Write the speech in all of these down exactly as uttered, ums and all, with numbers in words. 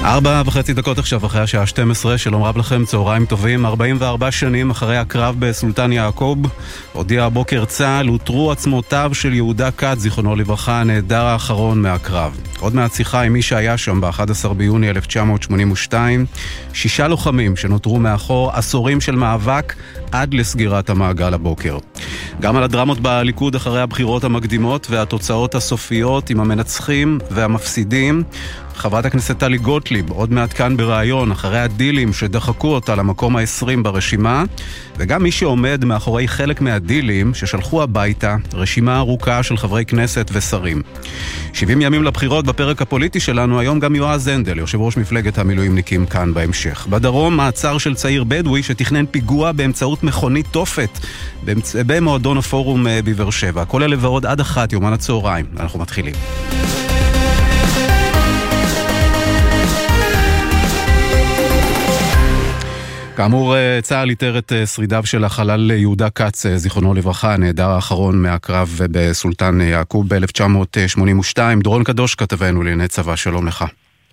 ארבע וחצי דקות עכשיו אחרי השעה שתים עשרה, שלום רב לכם, צהריים טובים. ארבעים וארבע שנים אחרי הקרב בסולטן יעקוב, הודיע הבוקר צה"ל, הותרו עצמותיו של יהודה כץ, זיכרונו לברכה, הנעדר האחרון מהקרב. עוד מעט שיחה עם מי שהיה שם ב-אחד עשר ביוני אלף תשע מאות שמונים ושתיים, שישה לוחמים שנותרו מאחור, עשורים של מאבק עד לסגירת המעגל הבוקר. גם על הדרמות בליכוד אחרי הבחירות המקדימות והתוצאות הסופיות עם המנצחים והמפסידים, חברת הכנסת טלי גוטליב עוד מעט כאן ברעיון אחרי הדילים שדחקו אותה למקום ה-עשרים ברשימה, וגם מי שעומד מאחורי חלק מהדילים ששלחו הביתה רשימה ארוכה של חברי כנסת ושרים. שבעים ימים לבחירות בפרק הפוליטי שלנו, היום גם יועז הנדל, יושב ראש מפלגת המילואימניקים, כאן בהמשך. בדרום, מעצר של צעיר בדואי שתכנן פיגוע באמצעות מכונית תופת באמצ... במועדון הפורום בבאר שבע. כל אלה ועוד עד אחת יומן הצהריים. אנחנו מתחילים. כאמור, צה"ל איתר את שרידיו של החלל יהודה כץ, זיכרונו לברכה, הנעדר האחרון מהקרב בסולטן יעקוב ב-אלף תשע מאות שמונים ושתיים. דורון קדוש, כתבנו לענייני צבא, שלום לך.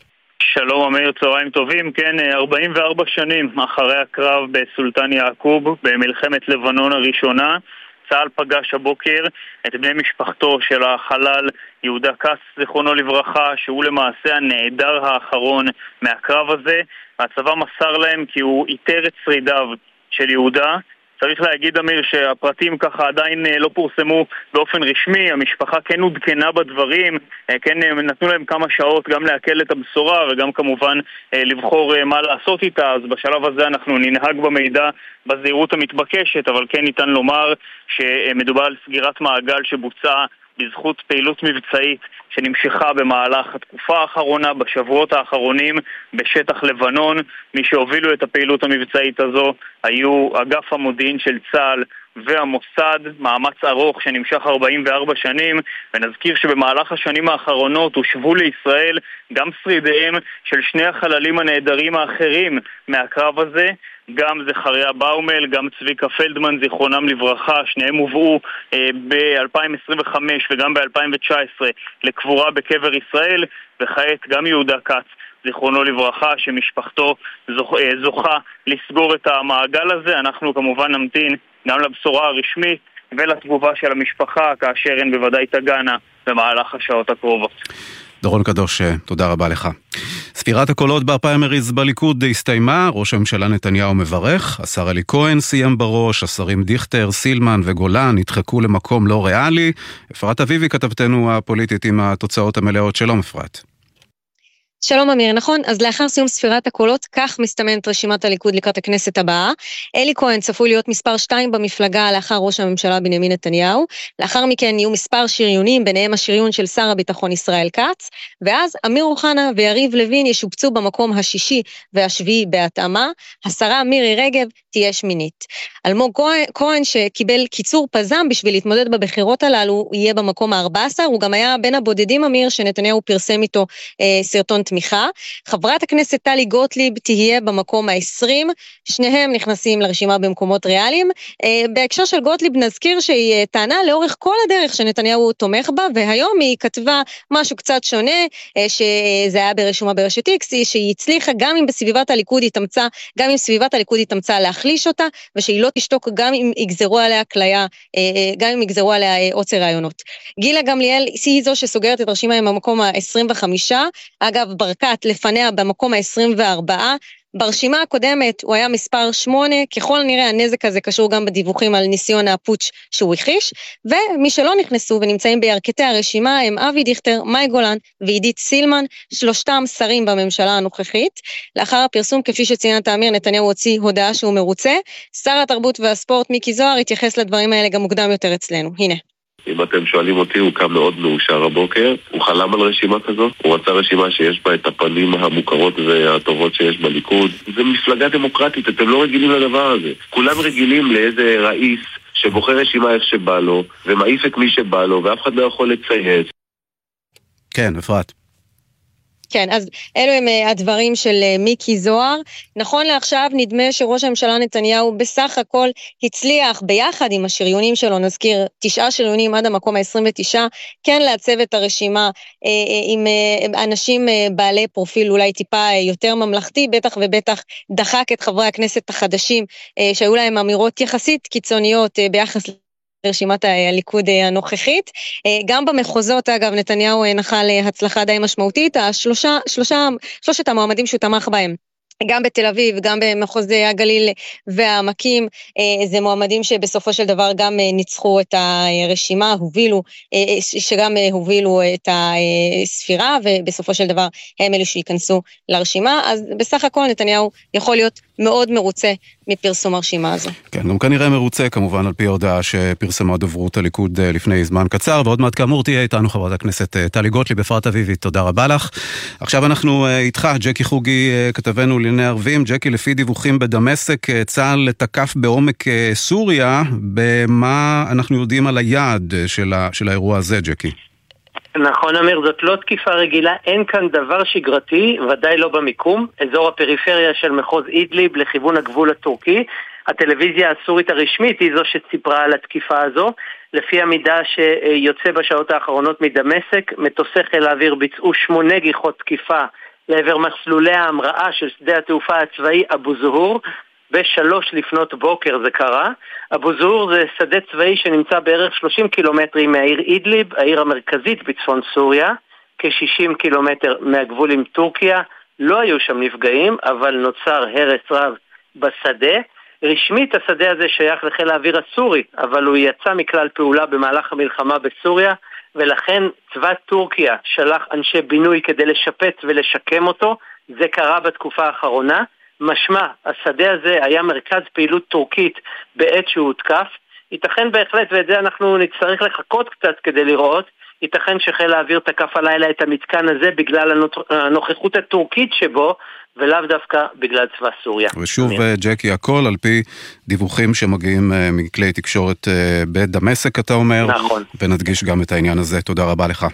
שלום אמיר, צהריים טובים. כן, ארבעים וארבע שנים אחרי הקרב בסולטן יעקוב, במלחמת לבנון הראשונה, צה"ל פגש הבוקר את בני משפחתו של החלל יהודה כץ, זיכרונו לברכה, שהוא למעשה הנעדר האחרון מהקרב הזה. הצבא מסר להם כי הוא איתר את שרידיו של יהודה. צריך להגיד אמיר שהפרטים ככה עדיין לא פורסמו באופן רשמי, המשפחה כן עודכנה בדברים, כן נתנו להם כמה שעות גם להקל את הבשורה וגם כמובן לבחור מה לעשות איתה. אז בשלב הזה אנחנו ננהג במידע בזהירות המתבקשת, אבל כן ניתן לומר שמדובר על סגירת מעגל שבוצעה בזכות פעילות מבצעית שנמשכה במהלך התקופה האחרונה, בשבועות האחרונים בשטח לבנון. מי שהובילו את הפעילות המבצעית הזו היו אגף המודיעין של צה"ל והמוסד, מאמץ ארוך שנמשך ארבעים וארבע שנים, ונזכיר שבמהלך השנים האחרונות הושבו לישראל גם שרידיהם של שני החללים הנעדרים האחרים מהקרב הזה, גם זכריה באומל, גם צביקה פלדמן, זיכרונם לברכה. שניהם הובאו אה, ב-אלפיים עשרים וחמש וגם ב-אלפיים תשע עשרה לקבורה בקבר ישראל, וכעת גם יהודה כץ, זיכרונו לברכה, שמשפחתו זוכ... אה, זוכה לסגור את המעגל הזה. אנחנו כמובן נמתין גם לבשורה הרשמית ולתגובה של המשפחה, כאשר הן בוודאי תגענה במהלך השעות הקרובות. דורון קדוש, תודה רבה לך. ספירת הקולות בפריימריז בליכוד הסתיימה, ראש הממשלה נתניהו מברך, השר אלי כהן סיים בראש, השרים דיכטר, סילמן וגולן נדחקו למקום לא ריאלי. אפרת אביבי, כתבתנו הפוליטית, עם התוצאות המלאות. שלום אפרת. שלום אמיר, נכון, אז לאחר סיום ספירת הקולות, כך מסתמנת רשימת הליכוד לקראת הכנסת הבאה. אלי כהן צפוי להיות מספר שתיים במפלגה לאחר ראש הממשלה בנימין נתניהו, לאחר מכן יהיו מספר שריונים, ביניהם השריון של שר הביטחון ישראל כץ, ואז אמיר אוחנה ויריב לוין ישובצו במקום השישי והשביעי בהתאמה, השרה מירי רגב תהיה שמינית. אלמוג כהן שקיבל קיצור פזם בשביל להתמודד בבחירות הללו, יהיה במקום ה-ארבע עשרה, הוא גם היה בין הבודדים אמיר שנתניהו פרסם איתו אה, סרטון תמיכה. חברת הכנסת טלי גוטליב תהיה במקום ה-עשרים, שניהם נכנסים לרשימה במקומות ריאליים. בהקשר של גוטליב נזכיר שהיא טענה לאורך כל הדרך שנתניהו תומך בה, והיום היא כתבה משהו קצת שונה, שזה היה ברשומה ברשת איקס, שהיא הצליחה גם אם בסביבת הליכוד התאמצה, גם אם סביבת הליכוד התאמצה להחליש אותה, ושהיא לא תשתוק גם אם יגזרו עליה קליה, גם אם יגזרו עליה עוצר רעיונות. גילה גמליאל היא זו שסוגרת את הרשימה עם המקום ה-עשרים וחמש, אגב ברקת לפניה במקום ה-עשרים וארבע, ברשימה הקודמת הוא היה מספר שמונה, ככל נראה הנזק הזה קשור גם בדיווחים על ניסיון הפוטש שהוא הכחיש, ומי שלא נכנסו ונמצאים בירכתי הרשימה הם אבי דיכטר, מאי גולן ועידית סילמן, שלושתם שרים בממשלה הנוכחית. לאחר הפרסום, כפי שציינת אמיר, נתניהו הוציא הודעה שהוא מרוצה. שר התרבות והספורט מיקי זוהר התייחס לדברים האלה גם מוקדם יותר אצלנו. הנה. אם אתם שואלים אותי, הוא קם מאוד מאושר הבוקר, הוא חלם על רשימה כזאת, הוא רצה רשימה שיש בה את הפנים המוכרות והטובות שיש בליכוד. זה מפלגה דמוקרטית, אתם לא רגילים לדבר הזה. כולם רגילים לאיזה ראיס שבוחר רשימה איך שבא לו, ומעיף את מי שבא לו, ואף אחד לא יכול לצייץ. כן, אפרת. כן, אז אלו הם הדברים של מיקי זוהר. נכון לעכשיו נדמה שראש הממשלה נתניהו בסך הכל הצליח ביחד עם השריונים שלו, נזכיר תשעה שריונים עד המקום ה-עשרים ותשע, כן לעצב את הרשימה עם אנשים בעלי פרופיל אולי טיפה יותר ממלכתי, בטח ובטח דחק את חברי הכנסת החדשים שהיו להם אמירות יחסית קיצוניות ביחס רשימת הליכוד הנוכחית. גם במחוזות, אגב, נתניהו נחל הצלחה די משמעותית, השלושה, שלושה, שלושת המועמדים שהוא תמך בהם, גם בתל אביב, גם במחוז הגליל והעמקים, זה מועמדים שבסופו של דבר גם ניצחו את הרשימה, הובילו, שגם הובילו את הספירה, ובסופו של דבר הם אלו שיכנסו לרשימה, אז בסך הכל נתניהו יכול להיות מאוד מרוצה מפרסום הרשימה הזו. כן, גם כנראה מרוצה כמובן על פי ההודעה שפרסמה דוברות הליכוד לפני זמן קצר, ועוד מעט כאמור תהיה איתנו חברת הכנסת טלי גוטליב בפרט אביבית, תודה רבה לך. עכשיו אנחנו איתך, ג'קי חוגי, כתבנו לענייני ערבים. ג'קי, לפי דיווחים בדמשק, צה"ל תקף בעומק סוריה, במה אנחנו יודעים על היעד של, ה, של האירוע הזה, ג'קי? נכון, אמיר, זאת לא תקיפה רגילה, אין כאן דבר שגרתי, ודאי לא במיקום. אזור הפריפריה של מחוז אידליב לכיוון הגבול הטורקי. הטלוויזיה הסורית הרשמית היא זו שציפרה על התקיפה הזו. לפי המידע שיוצא בשעות האחרונות מדמשק, מטוסי חיל האוויר ביצעו שמונה גיחות תקיפה לעבר מסלולי ההמראה של שדה התעופה הצבאי אבו זהור. בשלוש לפנות בוקר זה קרה. אבו זהור זה שדה צבאי שנמצא בערך שלושים קילומטרים מהעיר אידליב, העיר המרכזית בצפון סוריה, כ-שישים קילומטר מהגבול עם טורקיה. לא היו שם נפגעים, אבל נוצר הרס רב בשדה. רשמית השדה הזה שייך לחיל האוויר הסורי, אבל הוא יצא מכלל פעולה במהלך המלחמה בסוריה, ולכן צבא טורקיה שלח אנשי בינוי כדי לשפץ ולשקם אותו. זה קרה בתקופה האחרונה. משמע, השדה הזה היה מרכז פעילות טורקית בעת שהוא הותקף. ייתכן בהחלט, ואת זה אנחנו נצטרך לחכות קצת כדי לראות, ייתכן שחיל האוויר תקף הלילה את המתקן הזה בגלל הנוכחות הטורקית שבו, ולאו דווקא בגלל צבא סוריה. ושוב, ג'קי, הכל על פי דיווחים שמגיעים מכלי תקשורת בדמשק, אתה אומר. נכון. ונדגיש גם את העניין הזה. תודה רבה לך.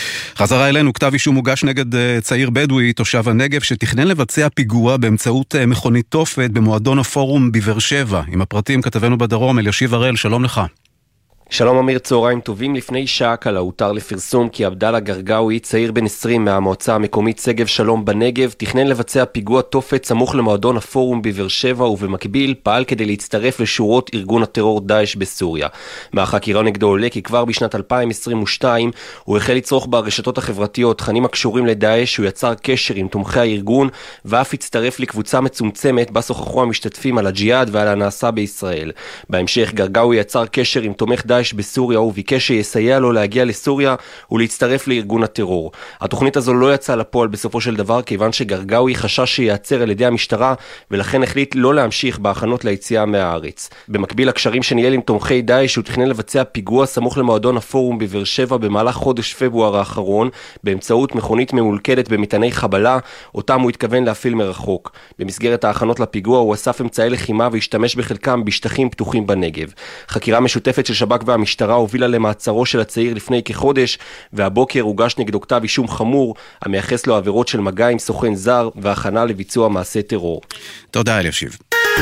חזרה אלינו, כתב אישום מוגש נגד צעיר בדואי, תושב הנגב, שתכנן לבצע פיגוע באמצעות מכונית תופת במועדון הפורום בבאר שבע. עם הפרטים כתבנו בדרום, אלישיב הראל, שלום לך. שלום אמיר, צהריים טובים. לפני שעה קלה הותר לפרסום כי עבדאללה גרגאוי, צעיר בן עשרים מהמועצה המקומית שגב שלום בנגב, תכנן לבצע פיגוע תופת סמוך למועדון הפורום בבאר שבע, ובמקביל פעל כדי להצטרף לשורות ארגון הטרור דאעש בסוריה. מהחקירה נגדו עולה כי כבר בשנת אלפיים עשרים ושתיים הוא החל לצרוך ברשתות החברתיות תכנים הקשורים לדאעש. הוא יצר קשר עם תומכי הארגון ואף הצטרף לקבוצה מצומצמת בה שוחחו המשתתפים על הג'יהאד ועל הנעשה בישראל. בהמשך גרגאוי יצר קשר עם תומך דאעש בסוריה וביקש שיסייע לו להגיע לסוריה ולהצטרף לארגון הטרור. התוכנית הזו לא יצאה לפועל בסופו של דבר, כיוון שגרגאוי חשש שיעצר על ידי המשטרה, ולכן החליט לא להמשיך בהכנות ליציאה מהארץ. במקביל לקשרים שניהל עם תומכי דאעש, הוא תכנן לבצע פיגוע סמוך למועדון הפורום בבאר שבע במהלך חודש פברואר האחרון, באמצעות מכונית ממולכדת במטעני חבלה, אותם הוא התכוון להפעיל מרחוק. במסגרת ההכנות לפיגוע הוא אסף אמצעי לחימה והשתמש בחלקם בשטחים פתוחים בנגב. חקירה משותפת של שב"כ והמשטרה הובילה למעצרו של הצעיר לפני כחודש, והבוקר הוגש נגדו כתב אישום חמור המייחס לו עבירות של מגע עם סוכן זר והכנה לביצוע מעשה טרור. תודה אלישיב.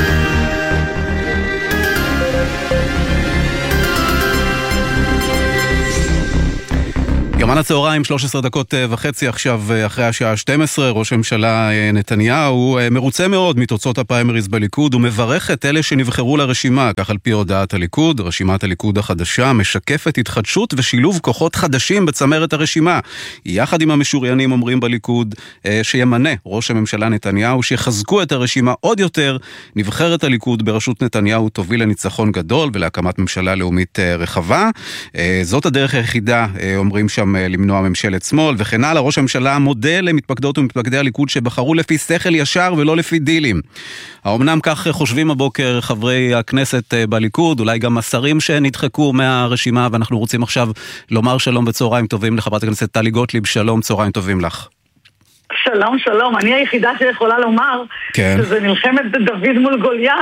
יומן הצהריים, שלוש עשרה דקות וחצי עכשיו אחרי השעה שתים עשרה, ראש הממשלה נתניהו מרוצה מאוד מתוצאות הפריימריז בליכוד, הוא מברך את אלה שנבחרו לרשימה, כך על פי הודעת הליכוד. רשימת הליכוד החדשה משקפת התחדשות ושילוב כוחות חדשים בצמרת הרשימה, יחד עם המשוריינים אומרים בליכוד שימנה ראש הממשלה נתניהו, שיחזקו את הרשימה עוד יותר. נבחרת הליכוד בראשות נתניהו תוביל לניצחון גדול ולהקמת ממשלה לאומית רחבה. זאת הדרך היחידה, אומרים שם, למנוע ממשלת שמאל וכן הלאה. ראש הממשלה מודה למתפקדות ומתפקדי הליכוד שבחרו לפי שכל ישר ולא לפי דילים. האמנם כך חושבים הבוקר חברי הכנסת בליכוד, אולי גם השרים שנדחקו מהרשימה, ואנחנו רוצים עכשיו לומר שלום וצהריים טובים לחברת הכנסת טלי גוטליב. שלום, צהריים טובים לך. שלום, שלום. אני היחידה שיכולה לומר כן. שזה מלחמת דוד מול גוליית,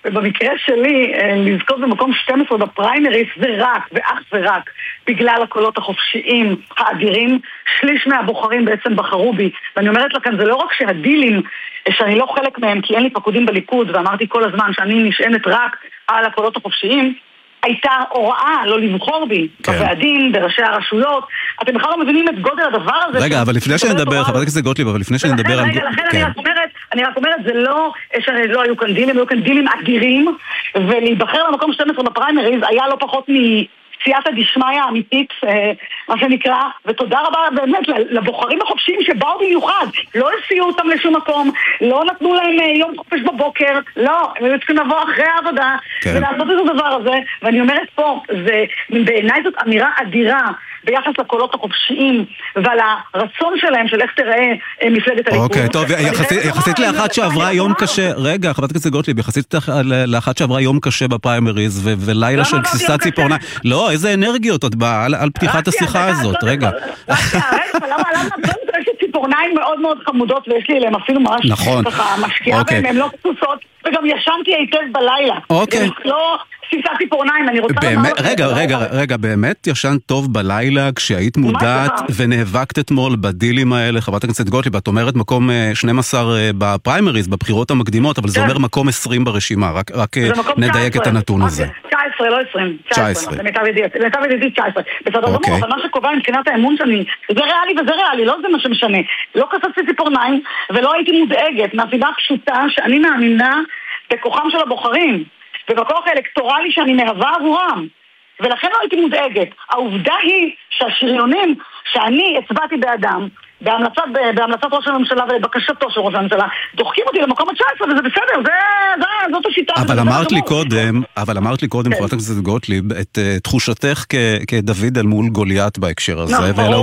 ובמקרה שלי, לזכות במקום שתים עשרה בפריימריס זה רק, ואך ורק, בגלל הקולות החופשיים האדירים, שליש מהבוחרים בעצם בחרו בי, ואני אומרת לכם, זה לא רק שהדילים, שאני לא חלק מהם, כי אין לי פקודים בליכוד, ואמרתי כל הזמן שאני נשענת רק על הקולות החופשיים, הייתה הוראה לא לבחור בי, בוועדים, בראשי הרשויות, אתם בכלל לא מבינים את גודל הדבר הזה. רגע, אבל לפני שנדבר, חברת הכנסת גוטליב, אבל לפני שנדבר... רגע, לכן אני רק אומרת, אני רק אומרת, זה לא שלא היו כאן דילים, היו כאן דילים אדירים, ולהיבחר למקום שתים עשרה בפריימריז היה לא פחות מציית הדשמיא האמיתית, מה שנקרא, ותודה רבה באמת לבוחרים החופשיים שבאו במיוחד, לא הסיעו אותם לשום מקום, לא נתנו להם יום חופש בבוקר, לא, הם היו צריכים לבוא אחרי העבודה, ולעשות את הדבר הזה, ואני אומרת פה, בעיניי זאת אמירה אדירה, ביחס לקולות החופשיים ועל הרצון שלהם של איך תראה מפלגת הליכוד. אוקיי, טוב, יחסית לאחת שעברה יום קשה, רגע, חברת הכנסת גוטליב, יחסית לאחת שעברה יום קשה בפריימריז ולילה של כסיסת ציפורניים. לא, איזה אנרגיות את באה על פתיחת השיחה הזאת, רגע. רגע, רגע, למה, למה, יש לי ציפורניים מאוד מאוד חמודות ויש לי אליהם אפילו ממש ככה משקיעה בהם, הם לא כסוסות, וגם ישנתי היטב בלילה. אוקיי. לא... כסיסת ציפורניים, אני רוצה... רגע, רגע, רגע, באמת ישנת טוב בלילה כשהיית מודעת ונאבקת אתמול בדילים האלה, חברת הכנסת גוטליב, את אומרת מקום שנים עשר בפריימריז, בבחירות המקדימות, אבל זה אומר מקום עשרים ברשימה, רק נדייק את הנתון הזה. תשע עשרה, לא עשרים. תשע עשרה. למיטב ידיעתי תשע עשרה. בסדר גמור, אבל מה שקובע מבחינת האמון שלי, זה ריאלי וזה ריאלי, לא זה מה שמשנה. לא כססתי ציפורניים ולא הייתי מודאגת, מהסיבה הפשוטה שאני מאמינה בכוחם של הבוחרים. ובכוח האלקטורלי שאני מהווה עבורם, ולכן לא הייתי מודאגת. העובדה היא שהשריונים שאני הצבעתי באדם, בהמלצת, בהמלצת ראש הממשלה ולבקשתו של ראש הממשלה, דוחקים אותי למקום ה-תשע עשרה, וזה בסדר, זה, זה, זאת השיטה. אבל אמרת לי קודם, אבל אמרת לי קודם, חברת הכנסת גוטליב, את תחושתך כדוד אל מול גוליית בהקשר הזה,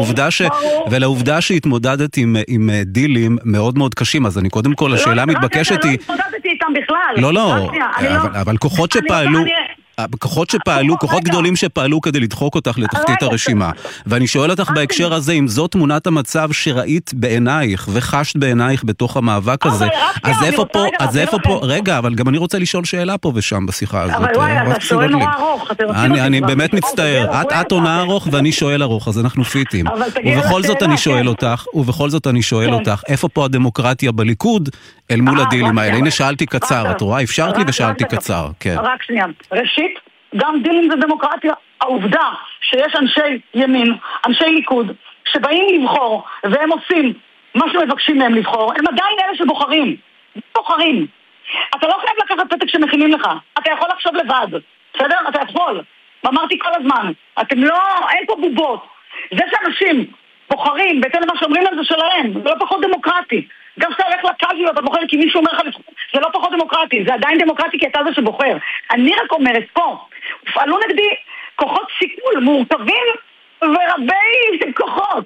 ולעובדה שהתמודדת עם דילים מאוד מאוד קשים, אז אני קודם כל, השאלה מתבקשת היא... לא התמודדתי איתם בכלל. לא, לא, אבל כוחות שפעלו... כוחות שפעלו, כוחות גדולים שפעלו כדי לדחוק אותך לתחתית הרשימה. ואני שואל אותך בהקשר הזה, אם זאת תמונת המצב שראית בעינייך וחשת בעינייך בתוך המאבק הזה, אז איפה פה, אז איפה פה, רגע, אבל גם אני רוצה לשאול שאלה פה ושם בשיחה הזאת. אבל וואי, אתה שואל נורא ארוך. אני באמת מצטער, את עונה ארוך ואני שואל ארוך, אז אנחנו פיטים. ובכל זאת אני שואל אותך, ובכל זאת אני שואל אותך, איפה פה הדמוקרטיה בליכוד אל מול הדילים האלה? הנה שאלתי קצר, את רואה? אפשרת לי ושאלתי קצר. רק שנייה. ראשית, גם דילים זה דמוקרטיה. העובדה שיש אנשי ימין, אנשי ליכוד, שבאים לבחור, והם עושים מה שמבקשים מהם לבחור, הם עדיין אלה שבוחרים. בוחרים. אתה לא חייב לקחת פתק שמכינים לך. אתה יכול לחשוב לבד. בסדר? אתה יכול. אמרתי כל הזמן. אתם לא... אין פה בובות. זה שאנשים בוחרים, בהתאם למה שאומרים להם זה שלהם. זה לא פחות דמוקרטי. גם שאתה הולך לקלפי ואתה בוחר כי מישהו אומר לך לבחור, זה לא פחות דמוקרטי, זה עדיין דמוקרטי כי אתה זה שבוחר. אני רק אומרת פה, הופעלו נגדי כוחות סיכול מורכבים ורבי כוחות.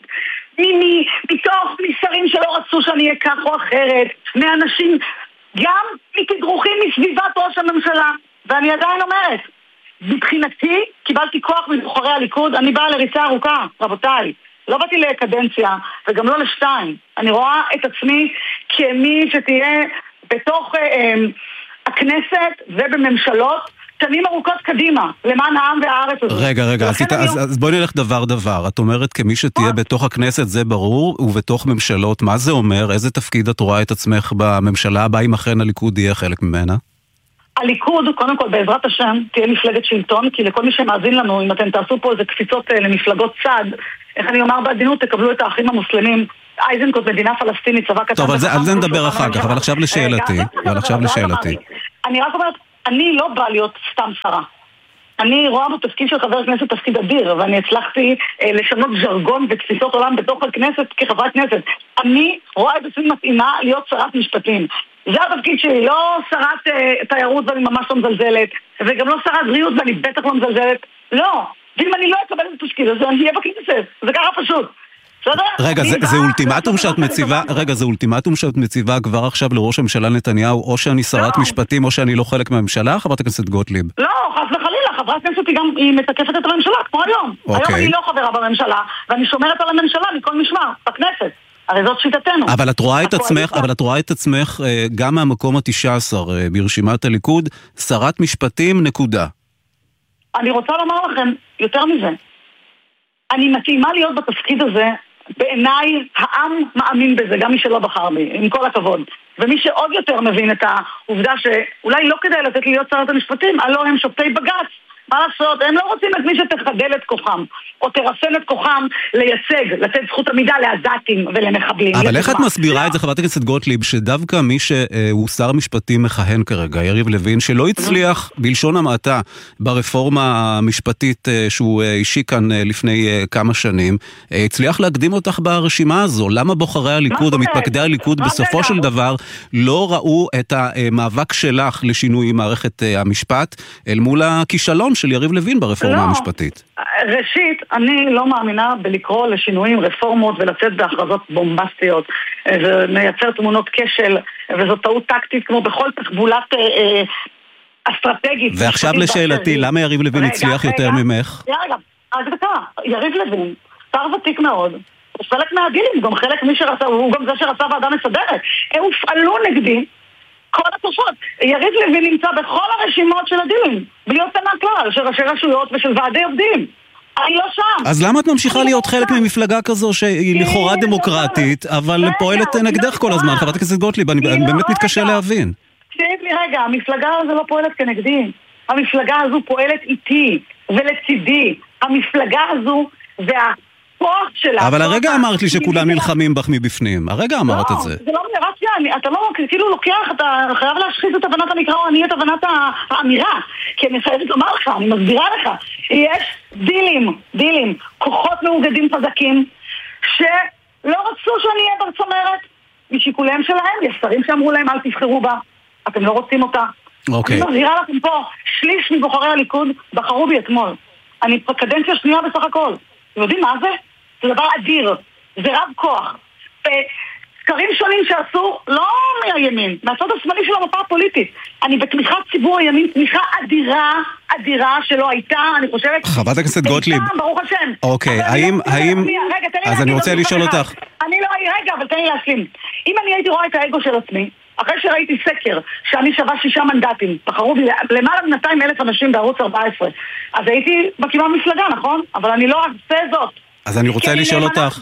מתוך משרים שלא רצו שאני אהיה כך או אחרת, מאנשים, גם מתדרוכים מסביבת ראש הממשלה. ואני עדיין אומרת, מבחינתי קיבלתי כוח מבוחרי הליכוד, אני באה לריצה ארוכה, רבותיי. לא באתי לקדנציה, וגם לא לשתיים. אני רואה את עצמי כמי שתהיה בתוך אה, הכנסת ובממשלות שנים ארוכות קדימה, למען העם והארץ הזאת. רגע, רגע, אז, אז, אז בואי נלך דבר דבר. את אומרת כמי שתהיה בתוך הכנסת, זה ברור, ובתוך ממשלות, מה זה אומר? איזה תפקיד את רואה את עצמך בממשלה הבאה, אם אכן הליכוד יהיה חלק ממנה? הליכוד, קודם כל, בעזרת השם, תהיה מפלגת שלטון, כי לכל מי שמאזין לנו, אם אתם תעשו פה איזה קפיצות למפלגות צד, איך אני אומר בעדינות, תקבלו את האחים המוסלמים, אייזנקוט, מדינה פלסטינית, צבא קטן. טוב, על זה נדבר אחר כך, אבל עכשיו לשאלתי. אבל עכשיו לשאלתי. אני רק אומרת, אני לא באה להיות סתם שרה. אני רואה בתפקיד של חבר הכנסת תפקיד אדיר, ואני הצלחתי לשנות ז'רגון ותפיסות עולם בתוך הכנסת כחברת כנסת. אני רואה את עצמי מתאימה להיות שרת משפטים. זה התפקיד שלי, לא שרת תיירות ואני ממש לא מזלזלת, וגם לא שרת בריאות ואני בטח לא מזלזלת. לא. ואם אני לא אקבל את התפקיד הזה, אני אהיה בכנסת. זה ככה פשוט. רגע, זה אולטימטום שאת מציבה, רגע, זה אולטימטום שאת מציבה כבר עכשיו לראש הממשלה נתניהו, או שאני שרת משפטים, או שאני לא חלק מהממשלה, חברת הכנסת גוטליב? לא, חס וחלילה, חברת הכנסת היא גם, היא מתקפת את הממשלה, כמו היום. היום אני לא חברה בממשלה, ואני שומרת על הממשלה מכל משמר, בכנסת. הרי זאת שיטתנו. אבל את רואה את עצמך, אבל את רואה את עצמך גם מהמקום ה-תשע עשרה ברשימת הליכוד, שרת משפטים נקודה. אני רוצה לומר לכם יותר מזה. אני מתאימה להיות בתפקיד הזה, בעיניי העם מאמין בזה, גם מי שלא בחר בי, עם כל הכבוד. ומי שעוד יותר מבין את העובדה שאולי לא כדאי לתת לי להיות שרת המשפטים, הלא הם שופטי בג"ץ. מה לעשות? הם לא רוצים את מי שתחדל את כוחם, או תרסן את כוחם לייצג, לתת זכות עמידה לעזתים ולמחבלים. אבל איך את מסבירה את זה, חברת הכנסת גוטליב, שדווקא מי שהוא שר משפטים מכהן כרגע, יריב לוין, שלא הצליח בלשון המעטה ברפורמה המשפטית שהוא אישי כאן לפני כמה שנים, הצליח להקדים אותך ברשימה הזו? למה בוחרי הליכוד, המתפקדי הליכוד, בסופו של דבר לא ראו את המאבק שלך לשינוי מערכת המשפט אל מול הכישלון של יריב לוין ברפורמה לא. המשפטית? ראשית, אני לא מאמינה בלקרוא לשינויים, רפורמות ולצאת בהכרזות בומבסטיות ומייצר תמונות כשל, וזו טעות טקטית כמו בכל תחבולת אה, אה, אסטרטגית. ועכשיו לשאלתי, למה יריב לוין הצליח יותר ממך? רגע, אז דקה, יריב לוין, שר ותיק מאוד, הוא חלק מהדילים, גם חלק מי שרצה, הוא גם זה שרצה ועדה מסדרת. הם הופעלו נגדי כל התופעות. יריב לוין נמצא בכל הרשימות של הדילים, בלי יוצא מהכלל, של ראשי רשויות ושל ועדי עובדים. אני לא שם. אז למה את ממשיכה להיות חלק ממפלגה כזו שהיא לכאורה דמוקרטית, אבל פועלת נגדך כל הזמן? חברת הכנסת גוטליב, אני באמת מתקשה להבין. תקשיב לי רגע, המפלגה הזו לא פועלת כנגדי. המפלגה הזו פועלת איתי ולצידי. המפלגה הזו וה... אבל הרגע אמרת לי שכולם נלחמים בך מבפנים. הרגע אמרת את זה. זה לא רק זה, אתה לא כאילו לוקח, אתה חייב להשחיז את הבנת המקרא או אני את הבנת האמירה. כי אני חייבת לומר לך, אני מסבירה לך. יש דילים, דילים, כוחות מאוגדים חזקים, שלא רצו שאני אהיה בצמרת, משיקוליהם שלהם, יש שרים שאמרו להם אל תבחרו בה, אתם לא רוצים אותה. אני מסבירה לכם פה, שליש מבוחרי הליכוד בחרו בי אתמול. אני קדנציה שנייה בסך הכל. אתם יודעים מה זה? זה דבר אדיר, זה רב כוח. סקרים שונים שעשו, לא מהימין, מהצד השמאלי של המפה הפוליטית. אני בתמיכת ציבור הימין, תמיכה אדירה, אדירה שלא הייתה, אני חושבת... חברת הכנסת גוטליב. ברוך השם. אוקיי, האם... אז אני רוצה לשאול אותך. אני לא... רגע, אבל תן לי להשלים. אם אני הייתי רואה את האגו של עצמי, אחרי שראיתי סקר שאני שווה שישה מנדטים, בחרו בי למעלה מ-מאתיים אלף אנשים בערוץ ארבע עשרה, אז הייתי בקימה מפלגה, נכון? אבל אני לא אעשה זאת. אז אני רוצה לשאול אותך,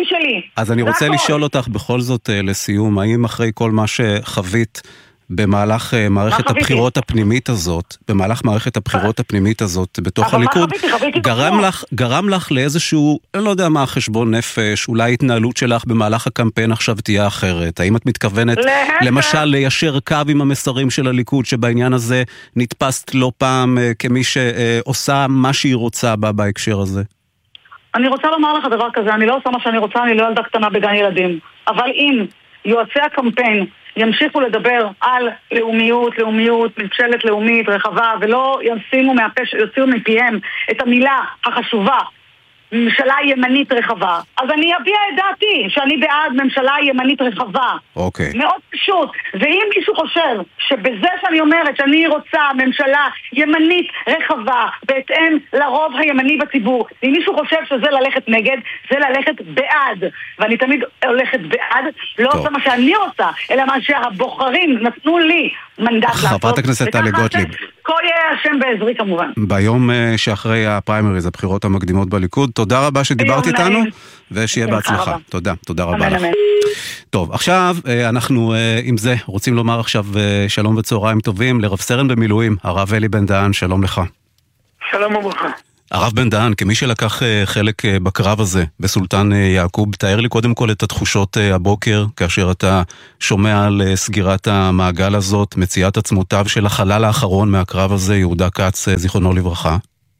אז אני רוצה לשאול אותך בכל זאת לסיום, האם אחרי כל מה שחווית במהלך מערכת הבחירות הפנימית הזאת, במהלך מערכת הבחירות הפנימית הזאת בתוך הליכוד, גרם לך, גרם לך לאיזשהו, אני לא יודע מה, חשבון נפש, אולי התנהלות שלך במהלך הקמפיין עכשיו תהיה אחרת. האם את מתכוונת למשל ליישר קו עם המסרים של הליכוד, שבעניין הזה נתפסת לא פעם כמי שעושה מה שהיא רוצה בה בהקשר הזה? אני רוצה לומר לך דבר כזה, אני לא עושה מה שאני רוצה, אני לא ילדה קטנה בגן ילדים. אבל אם יועצי הקמפיין ימשיכו לדבר על לאומיות, לאומיות, ממשלת לאומית, רחבה, ולא ישימו מהפש, יוציאו מפיהם את המילה החשובה, ממשלה ימנית רחבה, אז אני אביע את דעתי שאני בעד ממשלה ימנית רחבה. אוקיי. מאוד פשוט. ואם מישהו חושב שבזה שאני אומרת שאני רוצה ממשלה ימנית רחבה בהתאם לרוב הימני בציבור, אם מישהו חושב שזה ללכת נגד, זה ללכת בעד. ואני תמיד הולכת בעד, לא עושה מה שאני עושה, אלא מה שהבוחרים נתנו לי מנדט לעשות. חברת הכנסת טלי גוטליב, כל יהיה השם בעזרי כמובן. ביום שאחרי הפריימריז, הבחירות המקדימות בליכוד, תודה רבה שדיברת איתנו, ושיהיה בהצלחה. תודה, תודה רבה לך. טוב, עכשיו אנחנו עם זה רוצים לומר עכשיו שלום וצהריים טובים לרב סרן במילואים, הרב אלי בן דהן, שלום לך. שלום וברכה. הרב בן דהן, כמי שלקח חלק בקרב הזה בסולטן יעקוב, תאר לי קודם כל את התחושות הבוקר, כאשר אתה שומע על סגירת המעגל הזאת, מציאת עצמותיו של החלל האחרון מהקרב הזה, יהודה כץ, זיכרונו לברכה.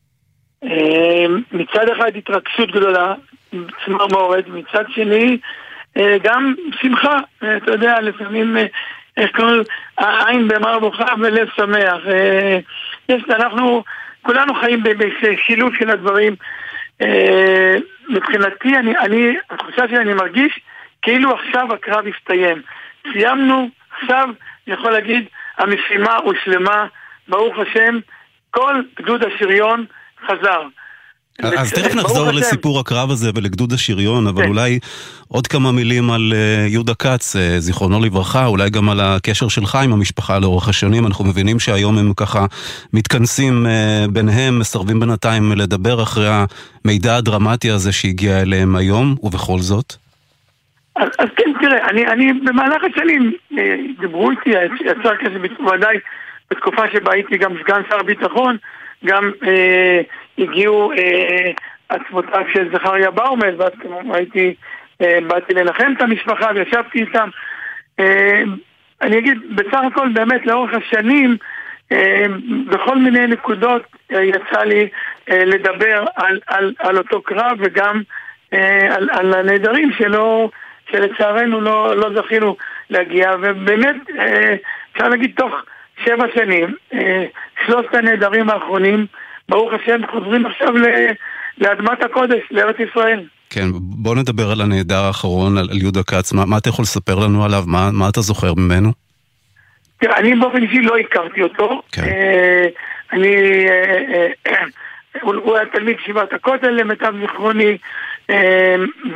מצד אחד התרגשות גדולה, צמרמורת, מצד שני גם שמחה, אתה יודע, לפעמים איך כל העין במר בוכה ולב שמח. יש, אנחנו כולנו חיים בשילוב של הדברים. מבחינתי, אני, אני, התחושה שלי, אני מרגיש כאילו עכשיו הקרב הסתיים. סיימנו, עכשיו אני יכול להגיד, המשימה הושלמה, ברוך השם, כל גדוד השריון חזר. אז תכף נחזור לסיפור הקרב הזה ולגדוד השריון, אבל אולי עוד כמה מילים על יהודה כץ, זיכרונו לברכה, אולי גם על הקשר שלך עם המשפחה לאורך השנים. אנחנו מבינים שהיום הם ככה מתכנסים ביניהם, מסרבים בינתיים לדבר אחרי המידע הדרמטי הזה שהגיע אליהם היום, ובכל זאת. אז, אז כן, תראה, אני, אני במהלך השנים דיברו איתי, יצר כזה בוודאי בתקופה שבה הייתי גם סגן שר הביטחון, גם אה, הגיעו אה, עצמותיו של זכריה באומל, ואז הייתי, אה, באתי לנחם את המשפחה וישבתי איתם. אה, אני אגיד, בסך הכל באמת לאורך השנים, אה, בכל מיני נקודות אה, יצא לי אה, לדבר על, על, על אותו קרב, וגם אה, על, על הנהדרים שלא, שלצערנו לא, לא זכינו להגיע, ובאמת אה, אפשר להגיד תוך שבע שנים, אה, שלושת הנהדרים האחרונים, ברוך השם, חוזרים עכשיו לאדמת הקודש, לארץ ישראל. כן, בוא נדבר על הנהדר האחרון, על, על יהודה כץ. מה, מה אתה יכול לספר לנו עליו? מה, מה אתה זוכר ממנו? תראה, אני באופן אישי לא הכרתי אותו. כן. אה, אני, אה, אה, הוא, הוא היה תלמיד ישיבת הכותל למיטב זיכרוני, אה,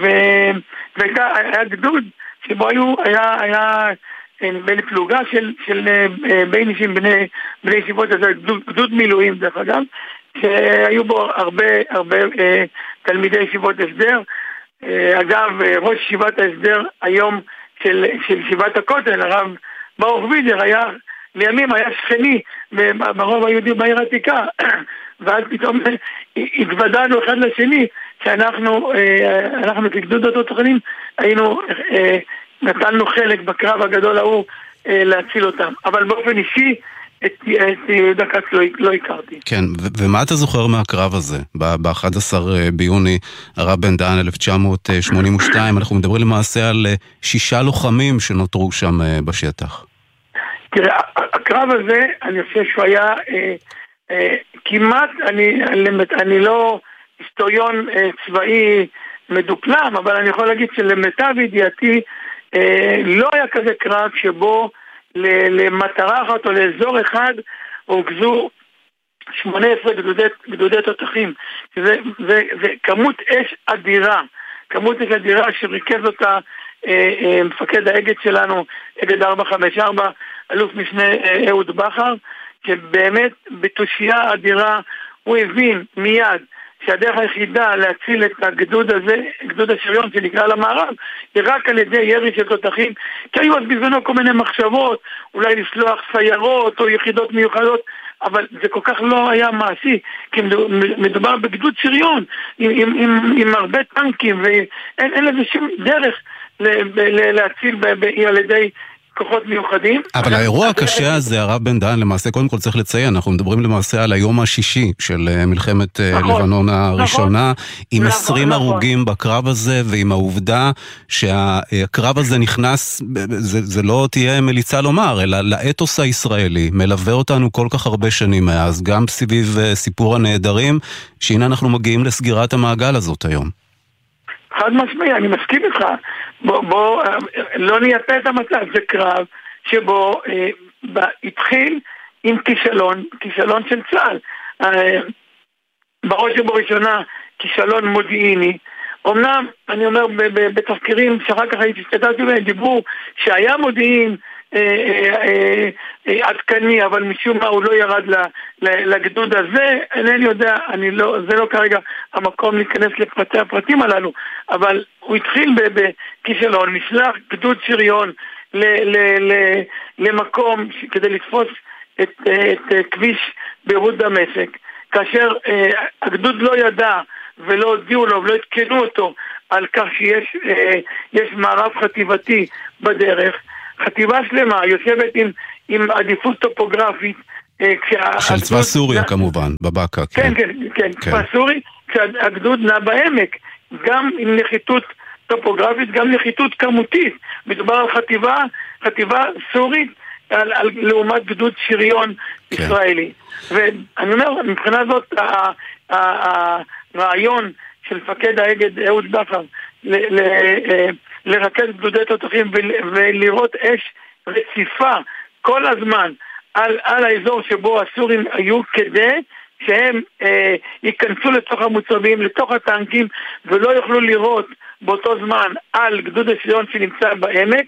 והיה גדוד שבו היו, היה, היה בין פלוגה של, של בין אישים בני, בני ישיבות, הזה, גדוד, גדוד מילואים דרך אגב, שהיו בו הרבה, הרבה אה, תלמידי ישיבות הסדר. אה, אגב, ראש ישיבת ההסדר היום של, של ישיבת הכותל, הרב ברוך וידר, היה, לימים היה שכני ברוב היהודי בעיר העתיקה, ואז פתאום התוודענו אחד לשני, שאנחנו, אה, אנחנו כגדוד אותו תוכנים, היינו, אה, נתנו חלק בקרב הגדול ההוא אה, להציל אותם. אבל באופן אישי, את יהודה כץ לא, לא הכרתי. כן, ו- ומה אתה זוכר מהקרב הזה? ב-אחד עשר ביוני, הרב בן דהן, אלף תשע מאות שמונים ושתיים, אנחנו מדברים למעשה על שישה לוחמים שנותרו שם בשטח. תראה, הקרב הזה, אני חושב שהוא היה אה, אה, כמעט, אני, אני לא היסטוריון אה, צבאי מדופלם, אבל אני יכול להגיד שלמיטב ידיעתי, אה, לא היה כזה קרב שבו למטרה אחת או לאזור אחד הוגזו שמונה עשרה גדודי, גדודי תותחים. זה, זה, זה כמות אש אדירה, כמות אש אדירה שריכז אותה אה, אה, מפקד האגד שלנו, אגד ארבע חמש ארבע, אלוף משנה אה, אהוד בכר, שבאמת בתושייה אדירה הוא הבין מיד שהדרך היחידה להציל את הגדוד הזה, גדוד השריון שנקרא למערב, היא רק על ידי ירי של תותחים, כי היו אז בזמנו כל מיני מחשבות, אולי לסלוח סיירות או יחידות מיוחדות, אבל זה כל כך לא היה מעשי, כי מדובר בגדוד שריון, עם, עם, עם, עם הרבה טנקים, ואין לזה שום דרך להציל ב, ב, על ידי כוחות מיוחדים. אבל האירוע הקשה הזה, הרב בן דהן, למעשה קודם כל צריך לציין, אנחנו מדברים למעשה על היום השישי של מלחמת לבנון הראשונה, עם עשרים הרוגים בקרב הזה, ועם העובדה שהקרב הזה נכנס, זה לא תהיה מליצה לומר, אלא לאתוס הישראלי, מלווה אותנו כל כך הרבה שנים מאז, גם סביב סיפור הנהדרים, שהנה אנחנו מגיעים לסגירת המעגל הזאת היום. חד משמעי, אני מסכים איתך. בוא, בוא, לא נייפה את המצב, זה קרב שבו אה, ב, התחיל עם כישלון, כישלון של צה"ל. אה, בראש ובראשונה, כישלון מודיעיני. אמנם, אני אומר, ב, ב, בתחקירים שאחר כך הייתי שתתתי בהם, דיברו שהיה מודיעין אה, אה, אה, אה, עדכני, אבל משום מה הוא לא ירד ל, ל, לגדוד הזה. אינני יודע, אני לא, זה לא כרגע המקום להיכנס לפרטי הפרטים הללו, אבל הוא התחיל בכישלון, נשלח גדוד שריון ל, ל, ל, למקום ש, כדי לתפוס את, את, את כביש ביירות דמשק, כאשר אה, הגדוד לא ידע ולא הודיעו לו ולא התקנו אותו על כך שיש אה, יש מערב חטיבתי בדרך. חטיבה שלמה יושבת עם, עם עדיפות טופוגרפית אה, של צבא סוריה כמובן, בבקה. כן, כן, כן, כן. צבא סורי, כשהגדוד נע בעמק, גם עם נחיתות טופוגרפית, גם נחיתות כמותית. מדובר על חטיבה, חטיבה סורית, על, על, לעומת גדוד שריון כן. ישראלי. ואני אומר, מבחינה זאת, הרעיון של מפקד האגד אהוד בכר, ל, ל, לרכז גדודי תותחים ולראות אש רציפה כל הזמן על, על האזור שבו הסורים היו, כדי שהם אה, ייכנסו לתוך המוצבים, לתוך הטנקים, ולא יוכלו לראות באותו זמן על גדוד השריון שנמצא בעמק.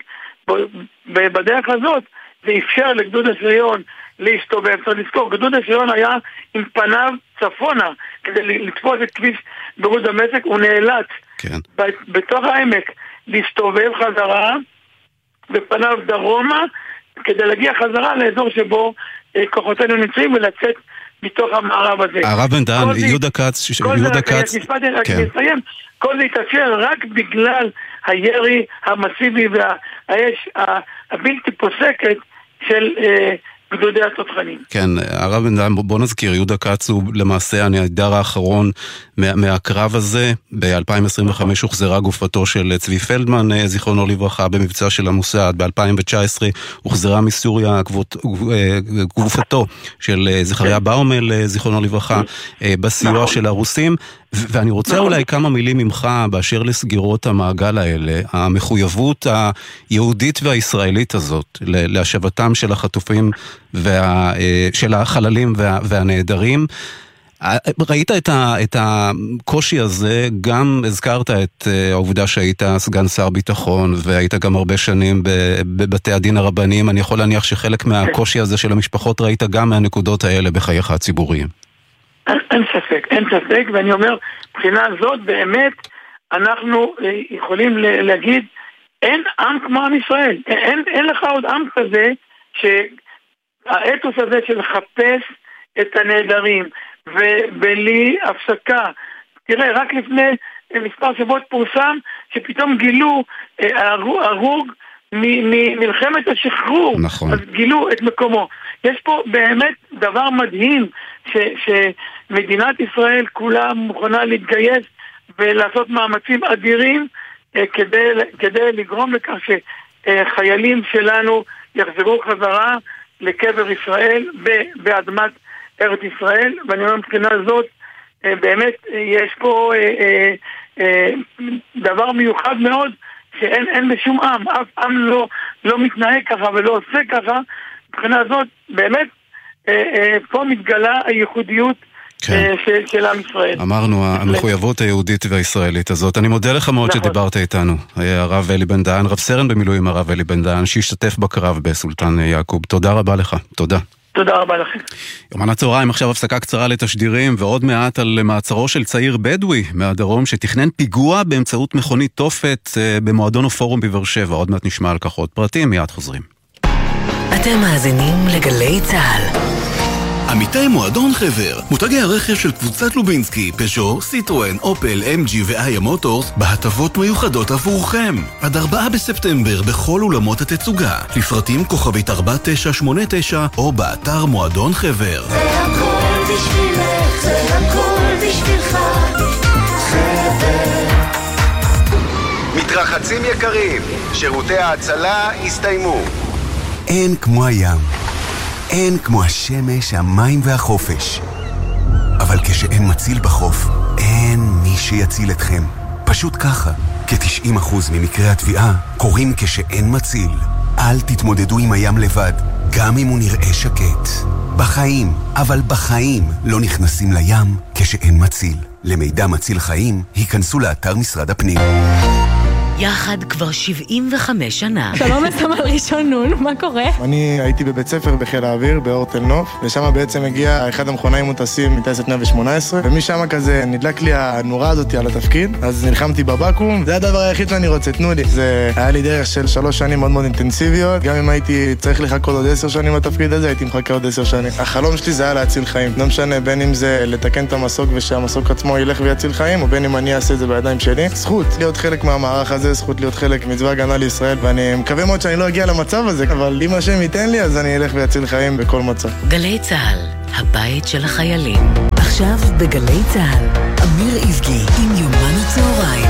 בדרך הזאת זה אפשר לגדוד השריון להסתובב. צריך לזכור, גדוד השריון היה עם פניו צפונה כדי לתפוס את כביש בירות דמשק. הוא נאלץ כן. בתוך העמק להסתובב חזרה בפניו דרומה כדי להגיע חזרה לאזור שבו אה, כוחותינו נמצאים ולצאת מתוך המערב הזה. הרב בן דהן, יהודה כץ, יהודה כץ, כן. כל זה יתאפשר רק בגלל הירי המסיבי והאש הבלתי פוסקת של אה, גדודי התותחנים. כן, הרב בן דהן, בוא נזכיר, יהודה כץ הוא למעשה הנעדר האחרון מה, מהקרב הזה. ב-אלפיים עשרים וחמש הוחזרה גופתו של צבי פלדמן, זיכרונו לברכה, במבצע של המוסד. ב-אלפיים תשע עשרה הוחזרה מסוריה גופת, גופתו של זכריה באומל, זיכרונו לברכה, בסיוע של הרוסים. ואני רוצה אולי כמה מילים ממך באשר לסגירות המעגל האלה, המחויבות היהודית והישראלית הזאת להשבתם של החטופים וה, של החללים וה, והנעדרים. ראית את, ה, את הקושי הזה, גם הזכרת את העובדה שהיית סגן שר ביטחון והיית גם הרבה שנים בבתי הדין הרבניים. אני יכול להניח שחלק מהקושי הזה של המשפחות ראית גם מהנקודות האלה בחייך הציבוריים. אין, אין ספק, אין ספק, ואני אומר, מבחינה הזאת באמת אנחנו יכולים להגיד, אין עם כמו עם ישראל, אין, אין לך עוד עם כזה, שהאתוס הזה של לחפש את הנעדרים, ובלי הפסקה, תראה, רק לפני מספר שבועות פורסם, שפתאום גילו הרוג ממלחמת השחרור, נכון. אז גילו את מקומו. יש פה באמת דבר מדהים, ש, שמדינת ישראל כולה מוכנה להתגייס ולעשות מאמצים אדירים אה, כדי, כדי לגרום לכך שחיילים שלנו יחזרו חזרה לקבר ישראל באדמת ארץ ישראל. ואני אומר מבחינה זאת, אה, באמת אה, יש פה אה, אה, אה, דבר מיוחד מאוד שאין אין בשום עם, אף עם לא, לא מתנהג ככה ולא עושה ככה. מבחינה זאת באמת אה, אה, פה מתגלה הייחודיות כן. של, של עם ישראל. אמרנו, המחויבות היהודית והישראלית הזאת. אני מודה לך מאוד נכון. שדיברת איתנו. הרב אלי בן דהן, רב סרן במילואים הרב אלי בן דהן, שהשתתף בקרב בסולטן יעקוב. תודה רבה לך. תודה. תודה רבה לכם. יומן הצהריים, עכשיו הפסקה קצרה לתשדירים, ועוד מעט על מעצרו של צעיר בדואי מהדרום שתכנן פיגוע באמצעות מכונית תופת במועדון הפורום בבאר שבע. עוד מעט נשמע על כך עוד פרטים, מיד חוזרים. אתם מאזינים לגלי צהל. עמיתי מועדון חבר, מותגי הרכב של קבוצת לובינסקי, פז'ו, סיטרואן, אופל, אם ג'י ואיה מוטורס בהטבות מיוחדות עבורכם. עד ארבעה בספטמבר בכל אולמות התצוגה. לפרטים כוכבית ארבע תשע שמונה תשע או באתר מועדון חבר. זה הכל בשבילך, זה הכל בשבילך, חבר. מתרחצים יקרים, שירותי ההצלה הסתיימו. אין כמו הים. אין כמו השמש, המים והחופש. אבל כשאין מציל בחוף, אין מי שיציל אתכם. פשוט ככה, כ-תשעים אחוז ממקרי התביעה קורים כשאין מציל. אל תתמודדו עם הים לבד, גם אם הוא נראה שקט. בחיים, אבל בחיים לא נכנסים לים כשאין מציל. למידע מציל חיים, היכנסו לאתר משרד הפנים. יחד כבר שבעים וחמש שנה. שלום לסמל ראשון נון, מה קורה? אני הייתי בבית ספר בחיל האוויר, באור תל נוף, ושם בעצם הגיע אחד המכונאים מוטסים מטייסת מאה ושמונה עשרה, ומשם כזה נדלק לי הנורה הזאת על התפקיד, אז נלחמתי בבקו"ם, זה הדבר היחיד שאני רוצה, תנו לי. זה היה לי דרך של שלוש שנים מאוד מאוד אינטנסיביות, גם אם הייתי צריך לחכות עוד עשר שנים בתפקיד הזה, הייתי מחכה עוד עשר שנים. החלום שלי זה היה להציל חיים. לא משנה, בין אם זה לתקן את המסוק ושהמסוק עצמו ילך ויציל חיים, או בין אם אני אעשה את זה בידיים שלי. זכות להיות חלק מהמערך הזה, זכות להיות חלק מצבא הגנה לישראל, ואני מקווה מאוד שאני לא אגיע למצב הזה, אבל אם השם ייתן לי, אז אני אלך ויציל חיים בכל מצב. גלי צהל, הבית של החיילים. עכשיו בגלי צהל, אמיר איבגי עם יומן הצהריים.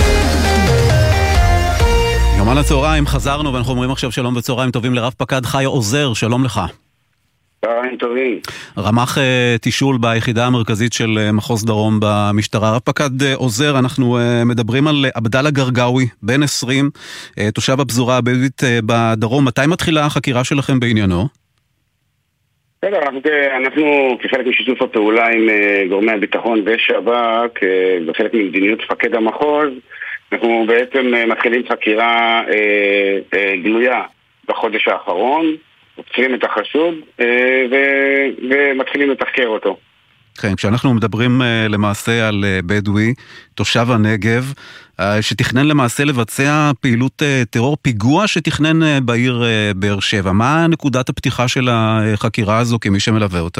יומן הצהריים, חזרנו ואנחנו אומרים עכשיו שלום וצהריים טובים לרב פקד חי עוזר, שלום לך. צהריים טובים. רמ"ח תישול ביחידה המרכזית של מחוז דרום במשטרה. רב פקד עוזר, אנחנו מדברים על עבדאללה גרגאוי, בן עשרים, תושב הפזורה הבדואית בדרום. מתי מתחילה החקירה שלכם בעניינו? בסדר, אנחנו, אנחנו כחלק משיתוף הפעולה עם גורמי הביטחון ושב"כ, וחלק ממדיניות מפקד המחוז, אנחנו בעצם מתחילים חקירה אה, אה, גלויה בחודש האחרון, עוצרים את החשוד אה, ו, ומתחילים לתחקר אותו. כן, כשאנחנו מדברים אה, למעשה על אה, בדואי, תושב הנגב, אה, שתכנן למעשה לבצע פעילות אה, טרור, פיגוע שתכנן אה, בעיר אה, באר שבע. מה נקודת הפתיחה של החקירה הזו כמי שמלווה אותה?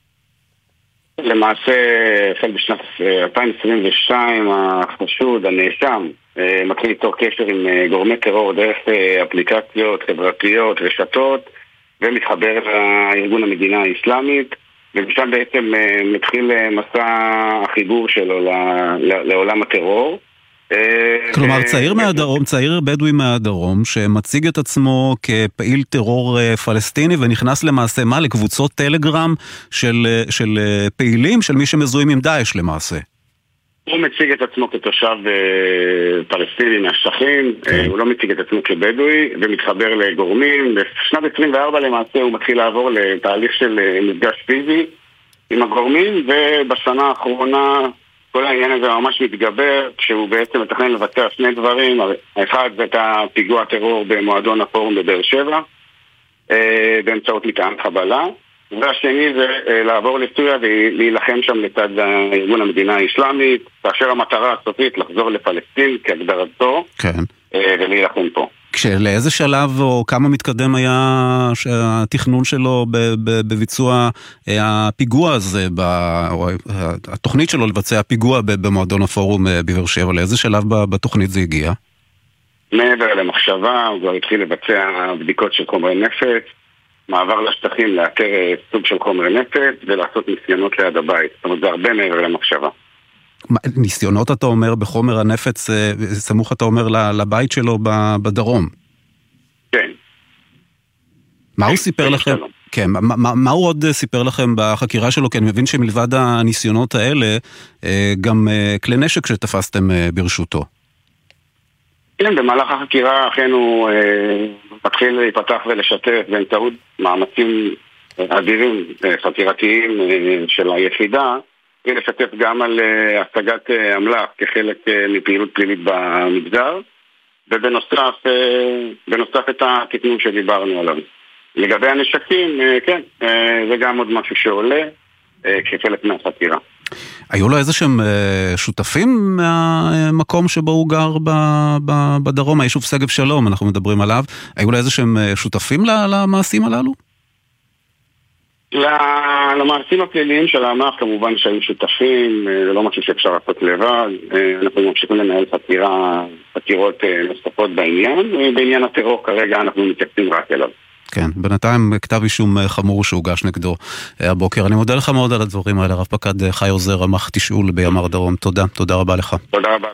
למעשה, החל בשנת אלפיים עשרים ושתיים, החשוד, הנאשם, מתחיל ליצור קשר עם גורמי טרור דרך אפליקציות חברתיות, רשתות, ומתחבר לארגון המדינה האסלאמית, ומשם בעצם מתחיל מסע החיבור שלו לעולם הטרור. כלומר, צעיר מהדרום, צעיר בדואי מהדרום, שמציג את עצמו כפעיל טרור פלסטיני, ונכנס למעשה מה? לקבוצות טלגרם של, של פעילים, של מי שמזוהים עם דאעש למעשה. הוא מציג את עצמו כתושב פלסטיני מהשטחים, הוא לא מציג את עצמו כבדואי, ומתחבר לגורמים. בשנת עשרים וארבע למעשה הוא מתחיל לעבור לתהליך של מפגש פיזי עם הגורמים, ובשנה האחרונה כל העניין הזה ממש מתגבר, כשהוא בעצם מתכנן לבצע שני דברים. האחד זה את הפיגוע הטרור במועדון הפורום בבאר שבע, באמצעות מטען חבלה, והשני זה לעבור לסוריה ולהילחם שם לצד ארגון המדינה האסלאמית, כאשר המטרה הסופית לחזור לפלסטין כהגדרתו, כן. ולהילחם פה. כשלאיזה שלב או כמה מתקדם היה התכנון שלו בביצוע הפיגוע הזה, או התוכנית שלו לבצע פיגוע במועדון הפורום בבאר שבע, לאיזה שלב בתוכנית זה הגיע? מעבר למחשבה, הוא כבר התחיל לבצע בדיקות של חומרי נפץ, מעבר לשטחים לאתר סוג של חומרי נפץ ולעשות ניסיונות ליד הבית. זאת אומרת, זה הרבה מעבר למחשבה. ניסיונות אתה אומר בחומר הנפץ, סמוך אתה אומר לבית שלו בדרום. כן. מה הוא סיפר לכם? כן, מה הוא עוד סיפר לכם בחקירה שלו? כי אני מבין שמלבד הניסיונות האלה, גם כלי נשק שתפסתם ברשותו. כן, במהלך החקירה אכן הוא מתחיל להיפתח ולשתף באמצעות מאמצים אדירים חקירתיים של היחידה, ולשתף גם על השגת אמל"ח כחלק מפעילות פלילית במגזר, ובנוסף בנוסף את התכנון שדיברנו עליו. לגבי הנשקים, כן, זה גם עוד משהו שעולה כחלק מהחקירה. היו לו איזה שהם שותפים מהמקום שבו הוא גר בדרום, היישוב שגב שלום, אנחנו מדברים עליו, היו לו איזה שהם שותפים למעשים הללו? למעשים הפליליים של האמ"ח כמובן שהיו שותפים, זה לא משהו שאפשר לעשות לבד, אנחנו ממשיכים לנהל חקירה, חקירות נוספות בעניין, בעניין הטרור כרגע אנחנו מתייחסים רק אליו. כן, בינתיים כתב אישום חמור שהוגש נגדו הבוקר. אני מודה לך מאוד על הדברים האלה, רב פקד חי עוזר, רמ"ח תשאול בימ"ר דרום. תודה, תודה רבה לך. תודה רבה.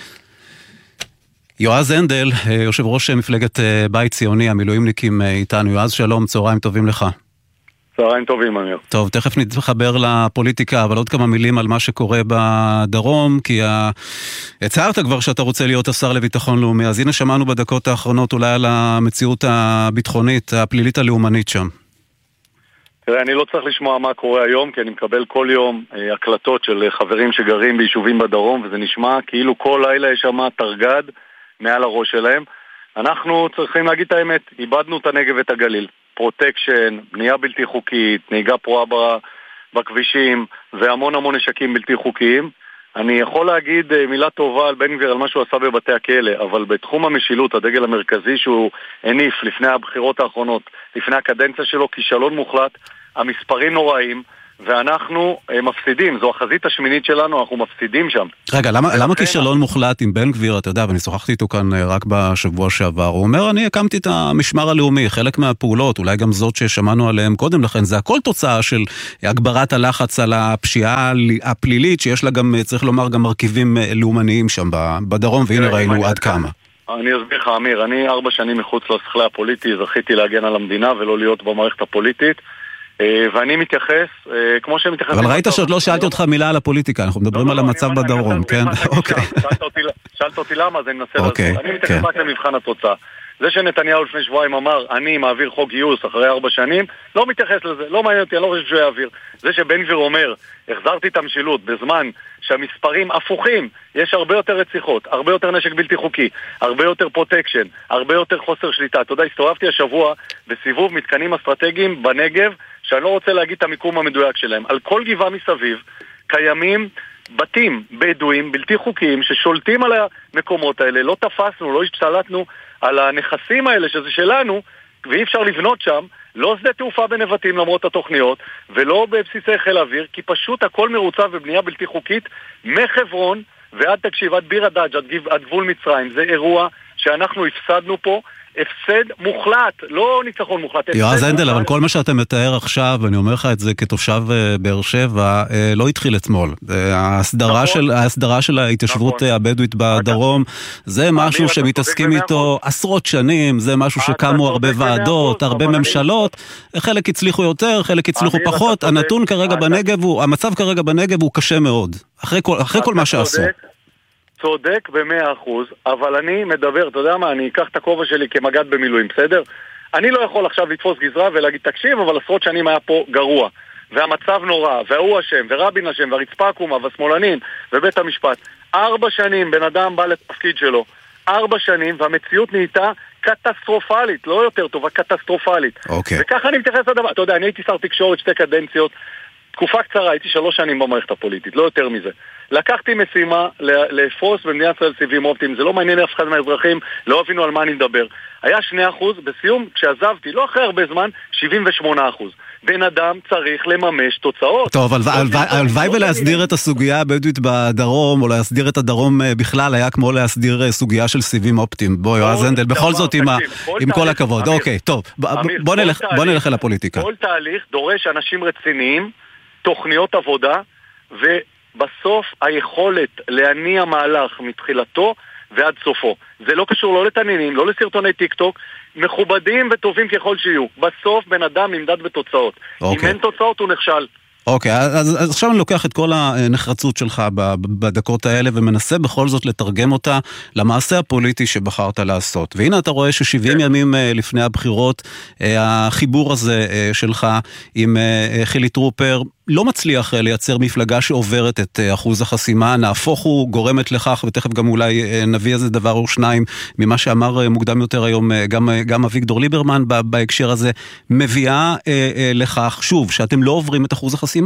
יועז הנדל, יושב ראש מפלגת בית ציוני, המילואימניקים איתנו. יועז, שלום, צהריים טובים לך. צהריים טובים, אמיר. טוב, תכף נתחבר לפוליטיקה, אבל עוד כמה מילים על מה שקורה בדרום, כי הצהרת כבר שאתה רוצה להיות השר לביטחון לאומי, אז הנה שמענו בדקות האחרונות אולי על המציאות הביטחונית, הפלילית הלאומנית שם. תראה, אני לא צריך לשמוע מה קורה היום, כי אני מקבל כל יום אה, הקלטות של חברים שגרים ביישובים בדרום, וזה נשמע כאילו כל לילה יש שם תרגד מעל הראש שלהם. אנחנו צריכים להגיד את האמת, איבדנו את הנגב ואת הגליל. פרוטקשן, בנייה בלתי חוקית, נהיגה פרועה בכבישים, והמון המון נשקים בלתי חוקיים. אני יכול להגיד מילה טובה על בן גביר על מה שהוא עשה בבתי הכלא, אבל בתחום המשילות, הדגל המרכזי שהוא הניף לפני הבחירות האחרונות, לפני הקדנציה שלו, כישלון מוחלט, המספרים נוראים, ואנחנו מפסידים, זו החזית השמינית שלנו, אנחנו מפסידים שם. רגע, למה, למה כישלון מוחלט עם בן גביר, אתה יודע, ואני שוחחתי איתו כאן רק בשבוע שעבר, הוא אומר, אני הקמתי את המשמר הלאומי, חלק מהפעולות, אולי גם זאת ששמענו עליהם קודם לכן, זה הכל תוצאה של הגברת הלחץ על הפשיעה הפלילית, שיש לה גם, צריך לומר, גם מרכיבים לאומניים שם בדרום, והנה ראינו עד כמה. אני אסביר לך, אמיר, אני ארבע שנים מחוץ לשכלי הפוליטי, זכיתי להגן על המדינה ולא להיות במערכת הפוליטית, ואני מתייחס, כמו שמתייחס... אבל ראית שעוד לא שאלתי אותך מילה על הפוליטיקה, אנחנו מדברים על המצב בדרום, כן? שאלת אותי למה, אז אני מנסה להסביר. אני מתייחס רק למבחן התוצאה. זה שנתניהו לפני שבועיים אמר, אני מעביר חוק גיוס אחרי ארבע שנים, לא מתייחס לזה, לא מעניין אותי, אני לא חושב שהוא יעביר. זה שבן גביר אומר, החזרתי את המשילות בזמן שהמספרים הפוכים, יש הרבה יותר רציחות, הרבה יותר נשק בלתי חוקי, הרבה יותר פרוטקשן, הרבה יותר חוסר שליטה. אתה יודע, הסתובבתי השבוע בסיבוב מתקנים אסטרטגיים בנגב, שאני לא רוצה להגיד את המיקום המדויק שלהם. על כל גבעה מסביב קיימים בתים בדואים בלתי חוקיים ששולטים על המקומות האלה, לא תפסנו, לא השתלטנו על הנכסים האלה שזה שלנו, ואי אפשר לבנות שם, לא שדה תעופה בנבטים למרות התוכניות, ולא בבסיסי חיל האוויר, כי פשוט הכל מרוצב בבנייה בלתי חוקית, מחברון ועד תקשיב, עד ביר הדאג', עד, עד גבול מצרים. זה אירוע שאנחנו הפסדנו פה, הפסד מוחלט, לא ניצחון מוחלט. יועז הנדל, אבל כל מה שאתה מתאר עכשיו, ואני אומר לך את זה כתושב באר שבע, לא התחיל אתמול. ההסדרה של, ההסדרה של ההתיישבות הבדואית בדרום, זה משהו שמתעסקים איתו עשרות שנים, זה משהו שקמו הרבה ועדות, הרבה ממשלות, חלק הצליחו יותר, חלק הצליחו פחות, הנתון כרגע בנגב הוא, המצב כרגע בנגב הוא קשה מאוד, אחרי כל, אחרי כל מה שעשו. צודק במאה אחוז, אבל אני מדבר, אתה יודע מה, אני אקח את הכובע שלי כמגד במילואים, בסדר? אני לא יכול עכשיו לתפוס גזרה ולהגיד, תקשיב, אבל עשרות שנים היה פה גרוע, והמצב נורא, והוא אשם, ורבין אשם, והרצפה עקומה, והשמאלנים, ובית המשפט. ארבע שנים בן אדם בא לתפקיד שלו, ארבע שנים, והמציאות נהייתה קטסטרופלית, לא יותר טובה, קטסטרופלית. אוקיי. וככה אני מתייחס לדבר, אתה יודע, אני הייתי שר תקשורת שתי קדנציות, תקופה קצרה, הייתי שלוש שנים במערכת הפוליטית, לא יותר מזה. לקחתי משימה לפרוס במדינת ישראל סיבים אופטיים, זה לא מעניין אף אחד מהאזרחים, לא הבינו על מה אני מדבר. היה שני אחוז, בסיום, כשעזבתי, לא אחרי הרבה זמן, שבעים ושמונה אחוז. בן אדם צריך לממש תוצאות. טוב, הלוואי ולהסדיר את הסוגיה הבדואית בדרום, או להסדיר את הדרום בכלל, היה כמו להסדיר סוגיה של סיבים אופטיים. בוא, יועז הנדל, בכל זאת עם כל הכבוד. אוקיי, טוב, בוא נלך אל הפוליטיקה. כל תהליך דורש אנשים רציניים, תוכניות עבודה, ובסוף היכולת להניע מהלך מתחילתו ועד סופו. זה לא קשור לא לתנינים, לא לסרטוני טיק טוק, מכובדים וטובים ככל שיהיו. בסוף בן אדם נמדד בתוצאות. אם אין תוצאות הוא נכשל. אוקיי, אז, אז עכשיו אני לוקח את כל הנחרצות שלך בדקות האלה ומנסה בכל זאת לתרגם אותה למעשה הפוליטי שבחרת לעשות. והנה אתה רואה ש-שבעים ימים לפני הבחירות, החיבור הזה שלך עם חילי טרופר לא מצליח לייצר מפלגה שעוברת את אחוז החסימה, נהפוך הוא גורמת לכך, ותכף גם אולי נביא איזה דבר או שניים ממה שאמר מוקדם יותר היום גם, גם אביגדור ליברמן בהקשר הזה, מביאה לכך שוב שאתם לא עוברים את אחוז החסימה.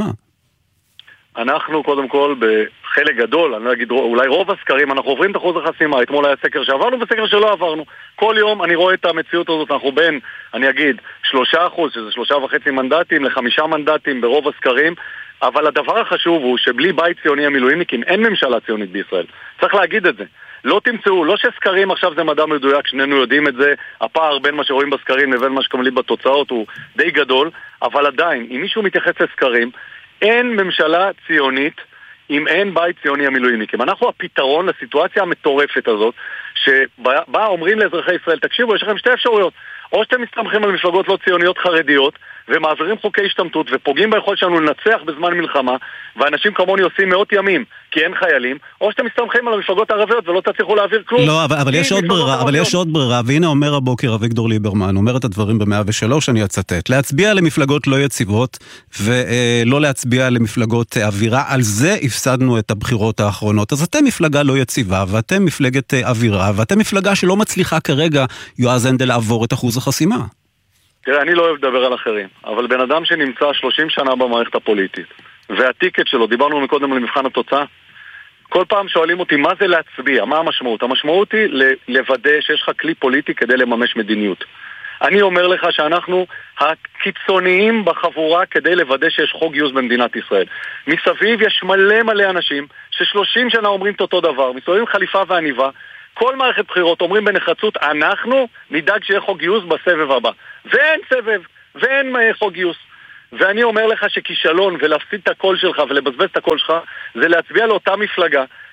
אנחנו קודם כל בחלק גדול, אני לא אגיד אולי רוב הסקרים, אנחנו עוברים את אחוז החסימה. אתמול היה סקר שעברנו וסקר שלא עברנו. כל יום אני רואה את המציאות הזאת, אנחנו בין, אני אגיד, שלושה אחוז, שזה שלושה וחצי מנדטים, לחמישה מנדטים ברוב הסקרים, אבל הדבר החשוב הוא שבלי בית ציוני המילואימניקים אין ממשלה ציונית בישראל. צריך להגיד את זה. לא תמצאו, לא שסקרים עכשיו זה מדע מדויק, שנינו יודעים את זה, הפער בין מה שרואים בסקרים לבין מה שקמלים בתוצאות הוא די גדול, אבל עדיין, אם מישהו מתייחס לסקרים, אין ממשלה ציונית אם אין בית ציוני המילואימניקים. אנחנו הפתרון לסיטואציה המטורפת הזאת, שבה אומרים לאזרחי ישראל, תקשיבו, יש לכם שתי אפשרויות. או שאתם מסתמכים על מפלגות לא ציוניות חרדיות, ומעבירים חוקי השתמטות, ופוגעים ביכולת שלנו לנצח בזמן מלחמה, ואנשים כמוני עושים מאות ימים, כי אין חיילים, או שאתם מסתמכים על המפלגות הערביות, ולא תצליחו להעביר כלום. לא, אבל, אבל יש עוד ברירה, אבל יש עוד ברירה, והנה אומר הבוקר אביגדור ליברמן, אומר את הדברים ב-מאה ושלוש, אני אצטט, להצביע למפלגות לא יציבות, ולא להצביע למפלגות אווירה, על זה הפסדנו את הבחירות האחרונות. אז אתם מפלגה לא יציבה, ואתם מפלגת אווירה, ואתם מפלגה שלא מצליחה כרגע, יועז הנדל, לעבור את אחוז החסימה. תראה, אני לא אוהב לדבר על אחרים, אבל בן אדם שנמצא שלושים שנה במערכת הפוליטית, והטיקט שלו, דיברנו מקודם על מבחן התוצאה, כל פעם שואלים אותי מה זה להצביע, מה המשמעות? המשמעות היא לוודא שיש לך כלי פוליטי כדי לממש מדיניות. אני אומר לך שאנחנו הקיצוניים בחבורה כדי לוודא שיש חוק גיוס במדינת ישראל. מסביב יש מלא מלא אנשים ששלושים שנה אומרים את אותו דבר, מסביב חליפה ועניבה, כל מערכת בחירות אומרים בנחרצות, אנחנו נדאג שיהיה חוק גיוס בסבב הבא. ואין סבב, ואין חוק גיוס. ואני אומר לך שכישלון ולהפסיד את הקול שלך ולבזבז את הקול שלך, זה להצביע לאותה מפלגה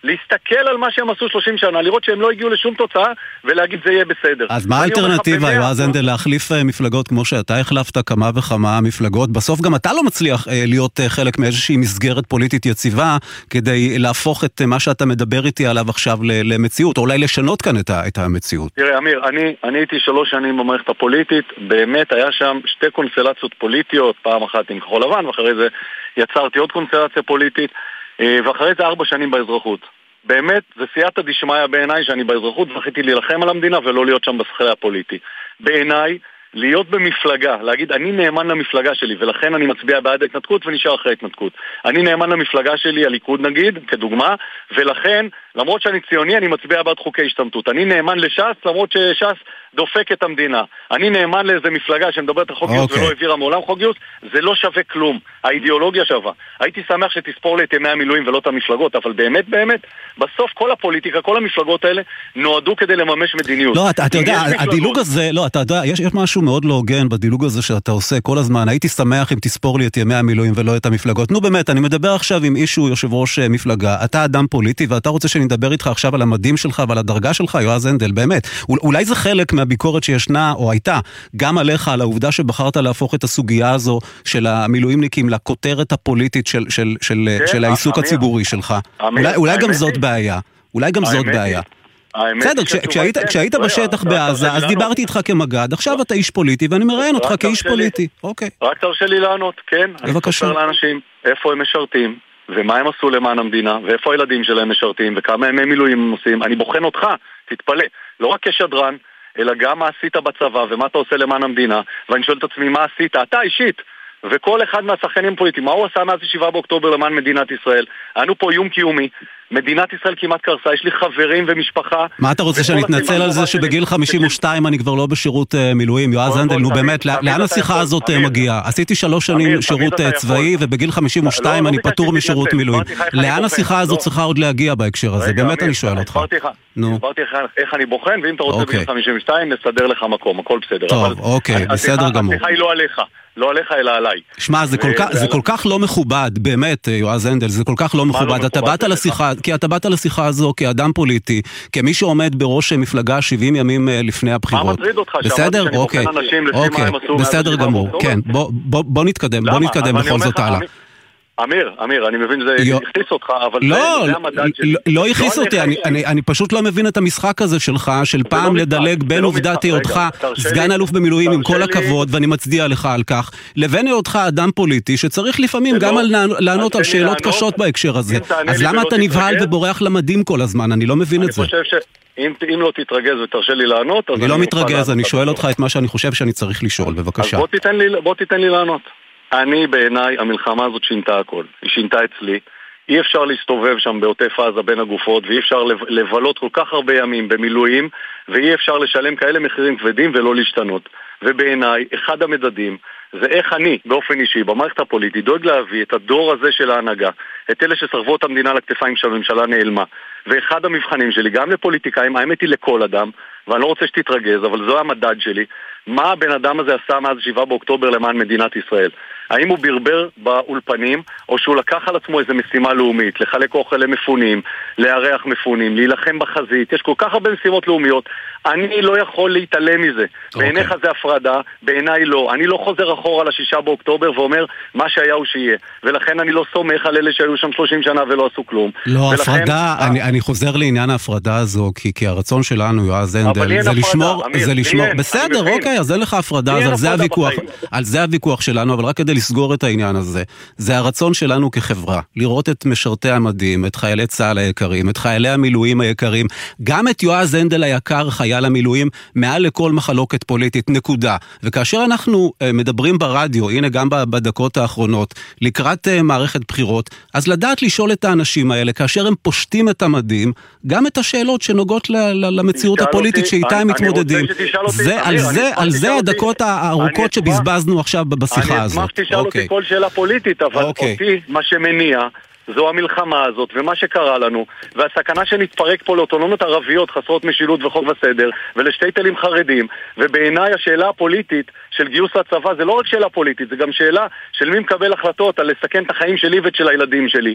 להסתכל על מה שהם עשו שלושים שנה, לראות שהם לא הגיעו לשום תוצאה, ולהגיד זה יהיה בסדר. אז מה האלטרנטיבה, יועז הנדל, להחליף מפלגות כמו שאתה החלפת כמה וכמה מפלגות? בסוף גם אתה לא מצליח להיות חלק מאיזושהי מסגרת פוליטית יציבה, כדי להפוך את מה שאתה מדבר איתי עליו עכשיו למציאות, או אולי לשנות כאן את המציאות. תראה, אמיר, אני, אני הייתי שלוש שנים במערכת הפוליטית, באמת היה שם שתי קונסטלציות פוליטיות, פעם אחת עם כחול לבן, ואחרי זה יצרתי עוד קונסטלציה פוליטית, ואחרי זה ארבע שנים באזרחות. באמת, זה סייעתא דשמיא בעיניי שאני באזרחות זכיתי להילחם על המדינה ולא להיות שם בשכר הפוליטי. בעיניי, להיות במפלגה, להגיד אני נאמן למפלגה שלי ולכן אני מצביע בעד ההתנתקות ונשאר אחרי ההתנתקות. אני נאמן למפלגה שלי, הליכוד נגיד, כדוגמה, ולכן, למרות שאני ציוני, אני מצביע בעד חוקי השתמטות. אני נאמן לש"ס, למרות שש"ס דופק את המדינה. אני נאמן לאיזה מפלגה שמדברת על חוק גיוס ולא העבירה מעולם חוק גיוס, זה לא שווה כלום. האידיאולוגיה שווה. הייתי שמח שתספור לי את ימי המילואים ולא את המפלגות, אבל באמת, באמת, בסוף כל הפוליטיקה, כל המפלגות האלה נועדו כדי לממש מדיניות. לא, אתה, אתה יודע, הדילוג הזה, לא, אתה יודע, יש, יש משהו מאוד לא הוגן בדילוג הזה שאתה עושה כל הזמן. הייתי שמח אם תספור לי את ימי המילואים ולא את המפלגות. נו באמת, אני מדבר עכשיו עם אישהו יושב ראש מפלגה. אתה אדם פוליטי ואתה רוצה שאני אדבר איתך עכשיו על המדים שלך ועל הדרגה שלך, יועז הנדל, באמת. אולי זה חלק מהביקורת שישנה או הייתה גם עליך על העובדה שבחרת להפוך את הסוגיה הזו של המילואימניקים לכותרת הפוליטית של, של, של, כן, של העיסוק אמיר, הציבורי שלך. אמיר, אולי, אולי גם היא, זאת בעיה. אולי גם זאת בעיה. בסדר, כשהיית, כשהיית בשטח בעזה, אז דיברתי איתך כמגד, עכשיו אתה איש פוליטי ואני מראיין אותך כאיש פוליטי. אוקיי. רק תרשה לי לענות, כן? בבקשה. אני אספר לאנשים איפה הם משרתים, ומה הם עשו למען המדינה, ואיפה הילדים שלהם משרתים, וכמה ימי מילואים הם עושים. אני בוחן אותך, תתפלא. לא רק כשדרן, אלא גם מה עשית בצבא, ומה אתה עושה למען המדינה, ואני שואל את עצמי, מה עשית? אתה אישית. וכל אחד מהשחקנים פוליטיים, מה הוא עשה מאז שבעה באוקטובר למען מדינת ישראל? אנו פה איום קיומי, מדינת ישראל כמעט קרסה, יש לי חברים ומשפחה. מה אתה רוצה שאני אתנצל על זה שבגיל חמישים ושתיים אני כבר לא בשירות מילואים? יועז הנדל, נו באמת, לאן השיחה הזאת מגיעה? עשיתי שלוש שנים שירות צבאי ובגיל חמישים ושתיים אני פטור משירות מילואים. לאן השיחה הזאת צריכה עוד להגיע בהקשר הזה? באמת אני שואל אותך. הסברתי איך אני בוחן, ואם אתה רוצה בגיל חמישים ושתיים נסדר לך מקום, הכל בסדר. טוב, אוקיי, בסדר גמור. השיחה היא לא עליך. לא עליך אלא עליי. שמע, זה כל כך, זה כל כך לא מכובד, באמת, יועז הנדל, זה כל כך לא מכובד. אתה באת לשיחה, כי אתה באת לשיחה הזו כאדם פוליטי, כמי שעומד בראש מפלגה שבעים ימים לפני הבחירות. מה מטריד אותך? בסדר? אוקיי. אוקיי, בסדר גמור. כן, בוא נתקדם, בוא נתקדם בכל זאת הלאה. אמיר, אמיר, אני מבין שזה הכניס אותך, אבל זה המדד שלי. לא הכניס אותי, אני פשוט לא מבין את המשחק הזה שלך, של פעם לדלג בין עובדת היותך סגן אלוף במילואים עם כל הכבוד, ואני מצדיע לך על כך, לבין היותך אדם פוליטי שצריך לפעמים גם לענות על שאלות קשות בהקשר הזה. אז למה אתה נבהל ובורח למדים כל הזמן? אני לא מבין את זה. אני חושב שאם לא תתרגז ותרשה לי לענות, אני לא מתרגז, אני שואל אותך את מה שאני חושב שאני צריך לשאול, בבקשה. אז בוא תיתן לי לענות. אני בעיניי, המלחמה הזאת שינתה הכל. היא שינתה אצלי. אי אפשר להסתובב שם בעוטף עזה בין הגופות, ואי אפשר לבלות כל כך הרבה ימים במילואים, ואי אפשר לשלם כאלה מחירים כבדים ולא להשתנות. ובעיניי, אחד המדדים, זה איך אני, באופן אישי, במערכת הפוליטית, דואג להביא את הדור הזה של ההנהגה, את אלה ששרבו את המדינה לכתפיים שהממשלה נעלמה. ואחד המבחנים שלי, גם לפוליטיקאים, האמת היא לכל אדם, ואני לא רוצה שתתרגז, אבל זו המדד שלי, מה הבן אדם הזה עשה מאז שבעה באוקטובר למען מדינת ישראל? האם הוא ברבר באולפנים, או שהוא לקח על עצמו איזו משימה לאומית, לחלק אוכל למפונים, לארח מפונים, להילחם בחזית, יש כל כך הרבה משימות לאומיות, אני לא יכול להתעלם מזה. Okay. בעיניך זה הפרדה, בעיניי לא. אני לא חוזר אחורה לשישה באוקטובר ואומר מה שהיה הוא שיהיה. ולכן אני לא סומך על אלה שהיו שם שלושים שנה ולא עשו כלום. לא, ולכן... הפרדה, אני, אני חוזר לעניין ההפרדה הזו, כי, כי הרצון שלנו, יועז הנדל, זה לשמור, אמיר, זה לשמור, אין, בסדר, אוקיי, אז אין לך הפרדה, אז על זה הוויכוח, על זה הוויכוח שלנו, אבל רק כדי לסגור את העניין הזה, זה הרצון שלנו כחברה, לראות את משרתי המדים, את חיילי צה"ל היקרים, את חיילי המילואים היקרים, גם את יועז הנדל היקר, חייל המילואים, מעל לכל מחלוקת פוליטית, נקודה. וכאשר אנחנו uh, מדברים ברדיו, הנה גם בדקות האחרונות, לקראת uh, מערכת בחירות, אז לדעת לשאול את האנשים האלה, כאשר הם פושטים את המדים, גם את השאלות שנוגעות ל- ל- למציאות הפוליטית שאיתה הם מתמודדים. זה, על זה, על זה הדקות הארוכות שבזבזנו עכשיו בשיחה הזאת. אני אשמח תשאל אותי כל שאלה פוליטית, אבל אותי, מה שמניע, זו המלחמה הזאת, ומה שקרה לנו, והסכנה שנתפרק פה לאוטונומיות ערביות חסרות משילות וחוק וסדר, ולשתי תלים חרדים, ובעיניי השאלה הפוליטית של גיוס לצבא זה לא רק שאלה פוליטית, זה גם שאלה של מי מקבל החלטות על לסכן את החיים שלי ואת של הילדים שלי.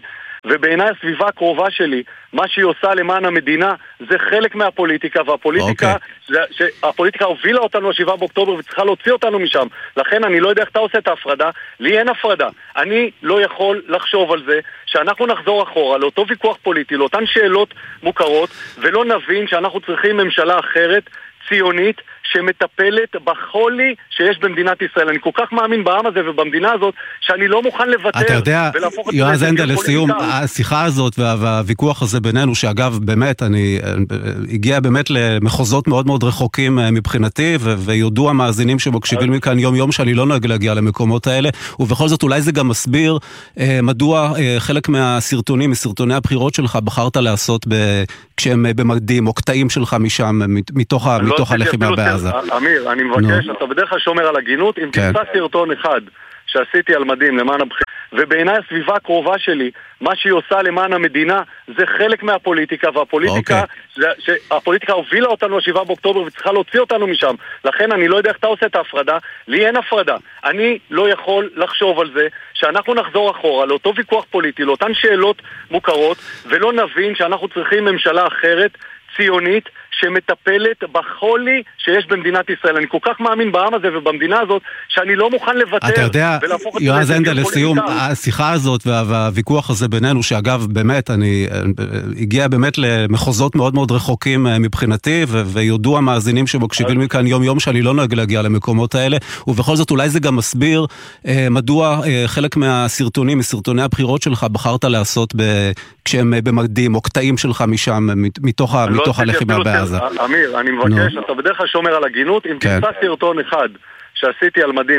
ובעיניי הסביבה הקרובה שלי, מה שהיא עושה למען המדינה, זה חלק מהפוליטיקה, והפוליטיקה, okay. זה, הפוליטיקה הובילה אותנו לשבעה באוקטובר וצריכה להוציא אותנו משם. לכן אני לא יודע איך אתה עושה את ההפרדה, לי אין הפרדה. אני לא יכול לחשוב על זה שאנחנו נחזור אחורה לאותו ויכוח פוליטי, לאותן שאלות מוכרות, ולא נבין שאנחנו צריכים ממשלה אחרת, ציונית, שמטפלת בחולי שיש במדינת ישראל. אני כל כך מאמין בעם הזה ובמדינה הזאת, שאני לא מוכן לוותר. אתה יודע, יועז הנדל, לסיום, השיחה הזאת והוויכוח הזה בינינו, שאגב, באמת, אני הגיע באמת למחוזות מאוד מאוד רחוקים מבחינתי, ויודעו המאזינים שמקשיבים מכאן יום יום, שאני לא נוהג להגיע למקומות האלה, ובכל זאת אולי זה גם מסביר מדוע חלק מהסרטונים, מסרטוני הבחירות שלך, בחרת לעשות כשהם במקדים, או קטעים שלך משם, מתוך הלחימה בעזה. אמיר, אני מבקש, אתה בדרך כלל שומר על הגינות, אם תמצא סרטון אחד שעשיתי על מדים למען הבחירות, ובעיניי הסביבה הקרובה שלי, מה שהיא עושה למען המדינה, זה חלק מהפוליטיקה, והפוליטיקה, זה, הפוליטיקה הובילה אותנו לשבעה באוקטובר וצריכה להוציא אותנו משם. לכן אני לא יודע איך אתה עושה את ההפרדה, לי אין הפרדה. אני לא יכול לחשוב על זה שאנחנו נחזור אחורה לאותו ויכוח פוליטי, לאותן שאלות מוכרות, ולא נבין שאנחנו צריכים ממשלה אחרת, ציונית, שמטפלת בחולי שיש במדינת ישראל. אני כל כך מאמין בעם הזה ובמדינה הזאת, שאני לא מוכן לוותר. אתה יודע, יועז הנדל, לסיום, השיחה הזאת והוויכוח הזה בינינו, שאגב, באמת, אני הגיע באמת למחוזות מאוד מאוד רחוקים מבחינתי, ויודעו המאזינים שמקשיבים מכאן יום יום, שאני לא נוהג להגיע למקומות האלה, ובכל זאת אולי זה גם מסביר מדוע חלק מהסרטונים, מסרטוני הבחירות שלך, בחרת לעשות כשהם במקדים, או קטעים שלך משם, מתוך הלחימה בעזה. אמיר, אני מבקש, אתה בדרך כלל שומר על הגינות, אם תמצא סרטון אחד שעשיתי על מדים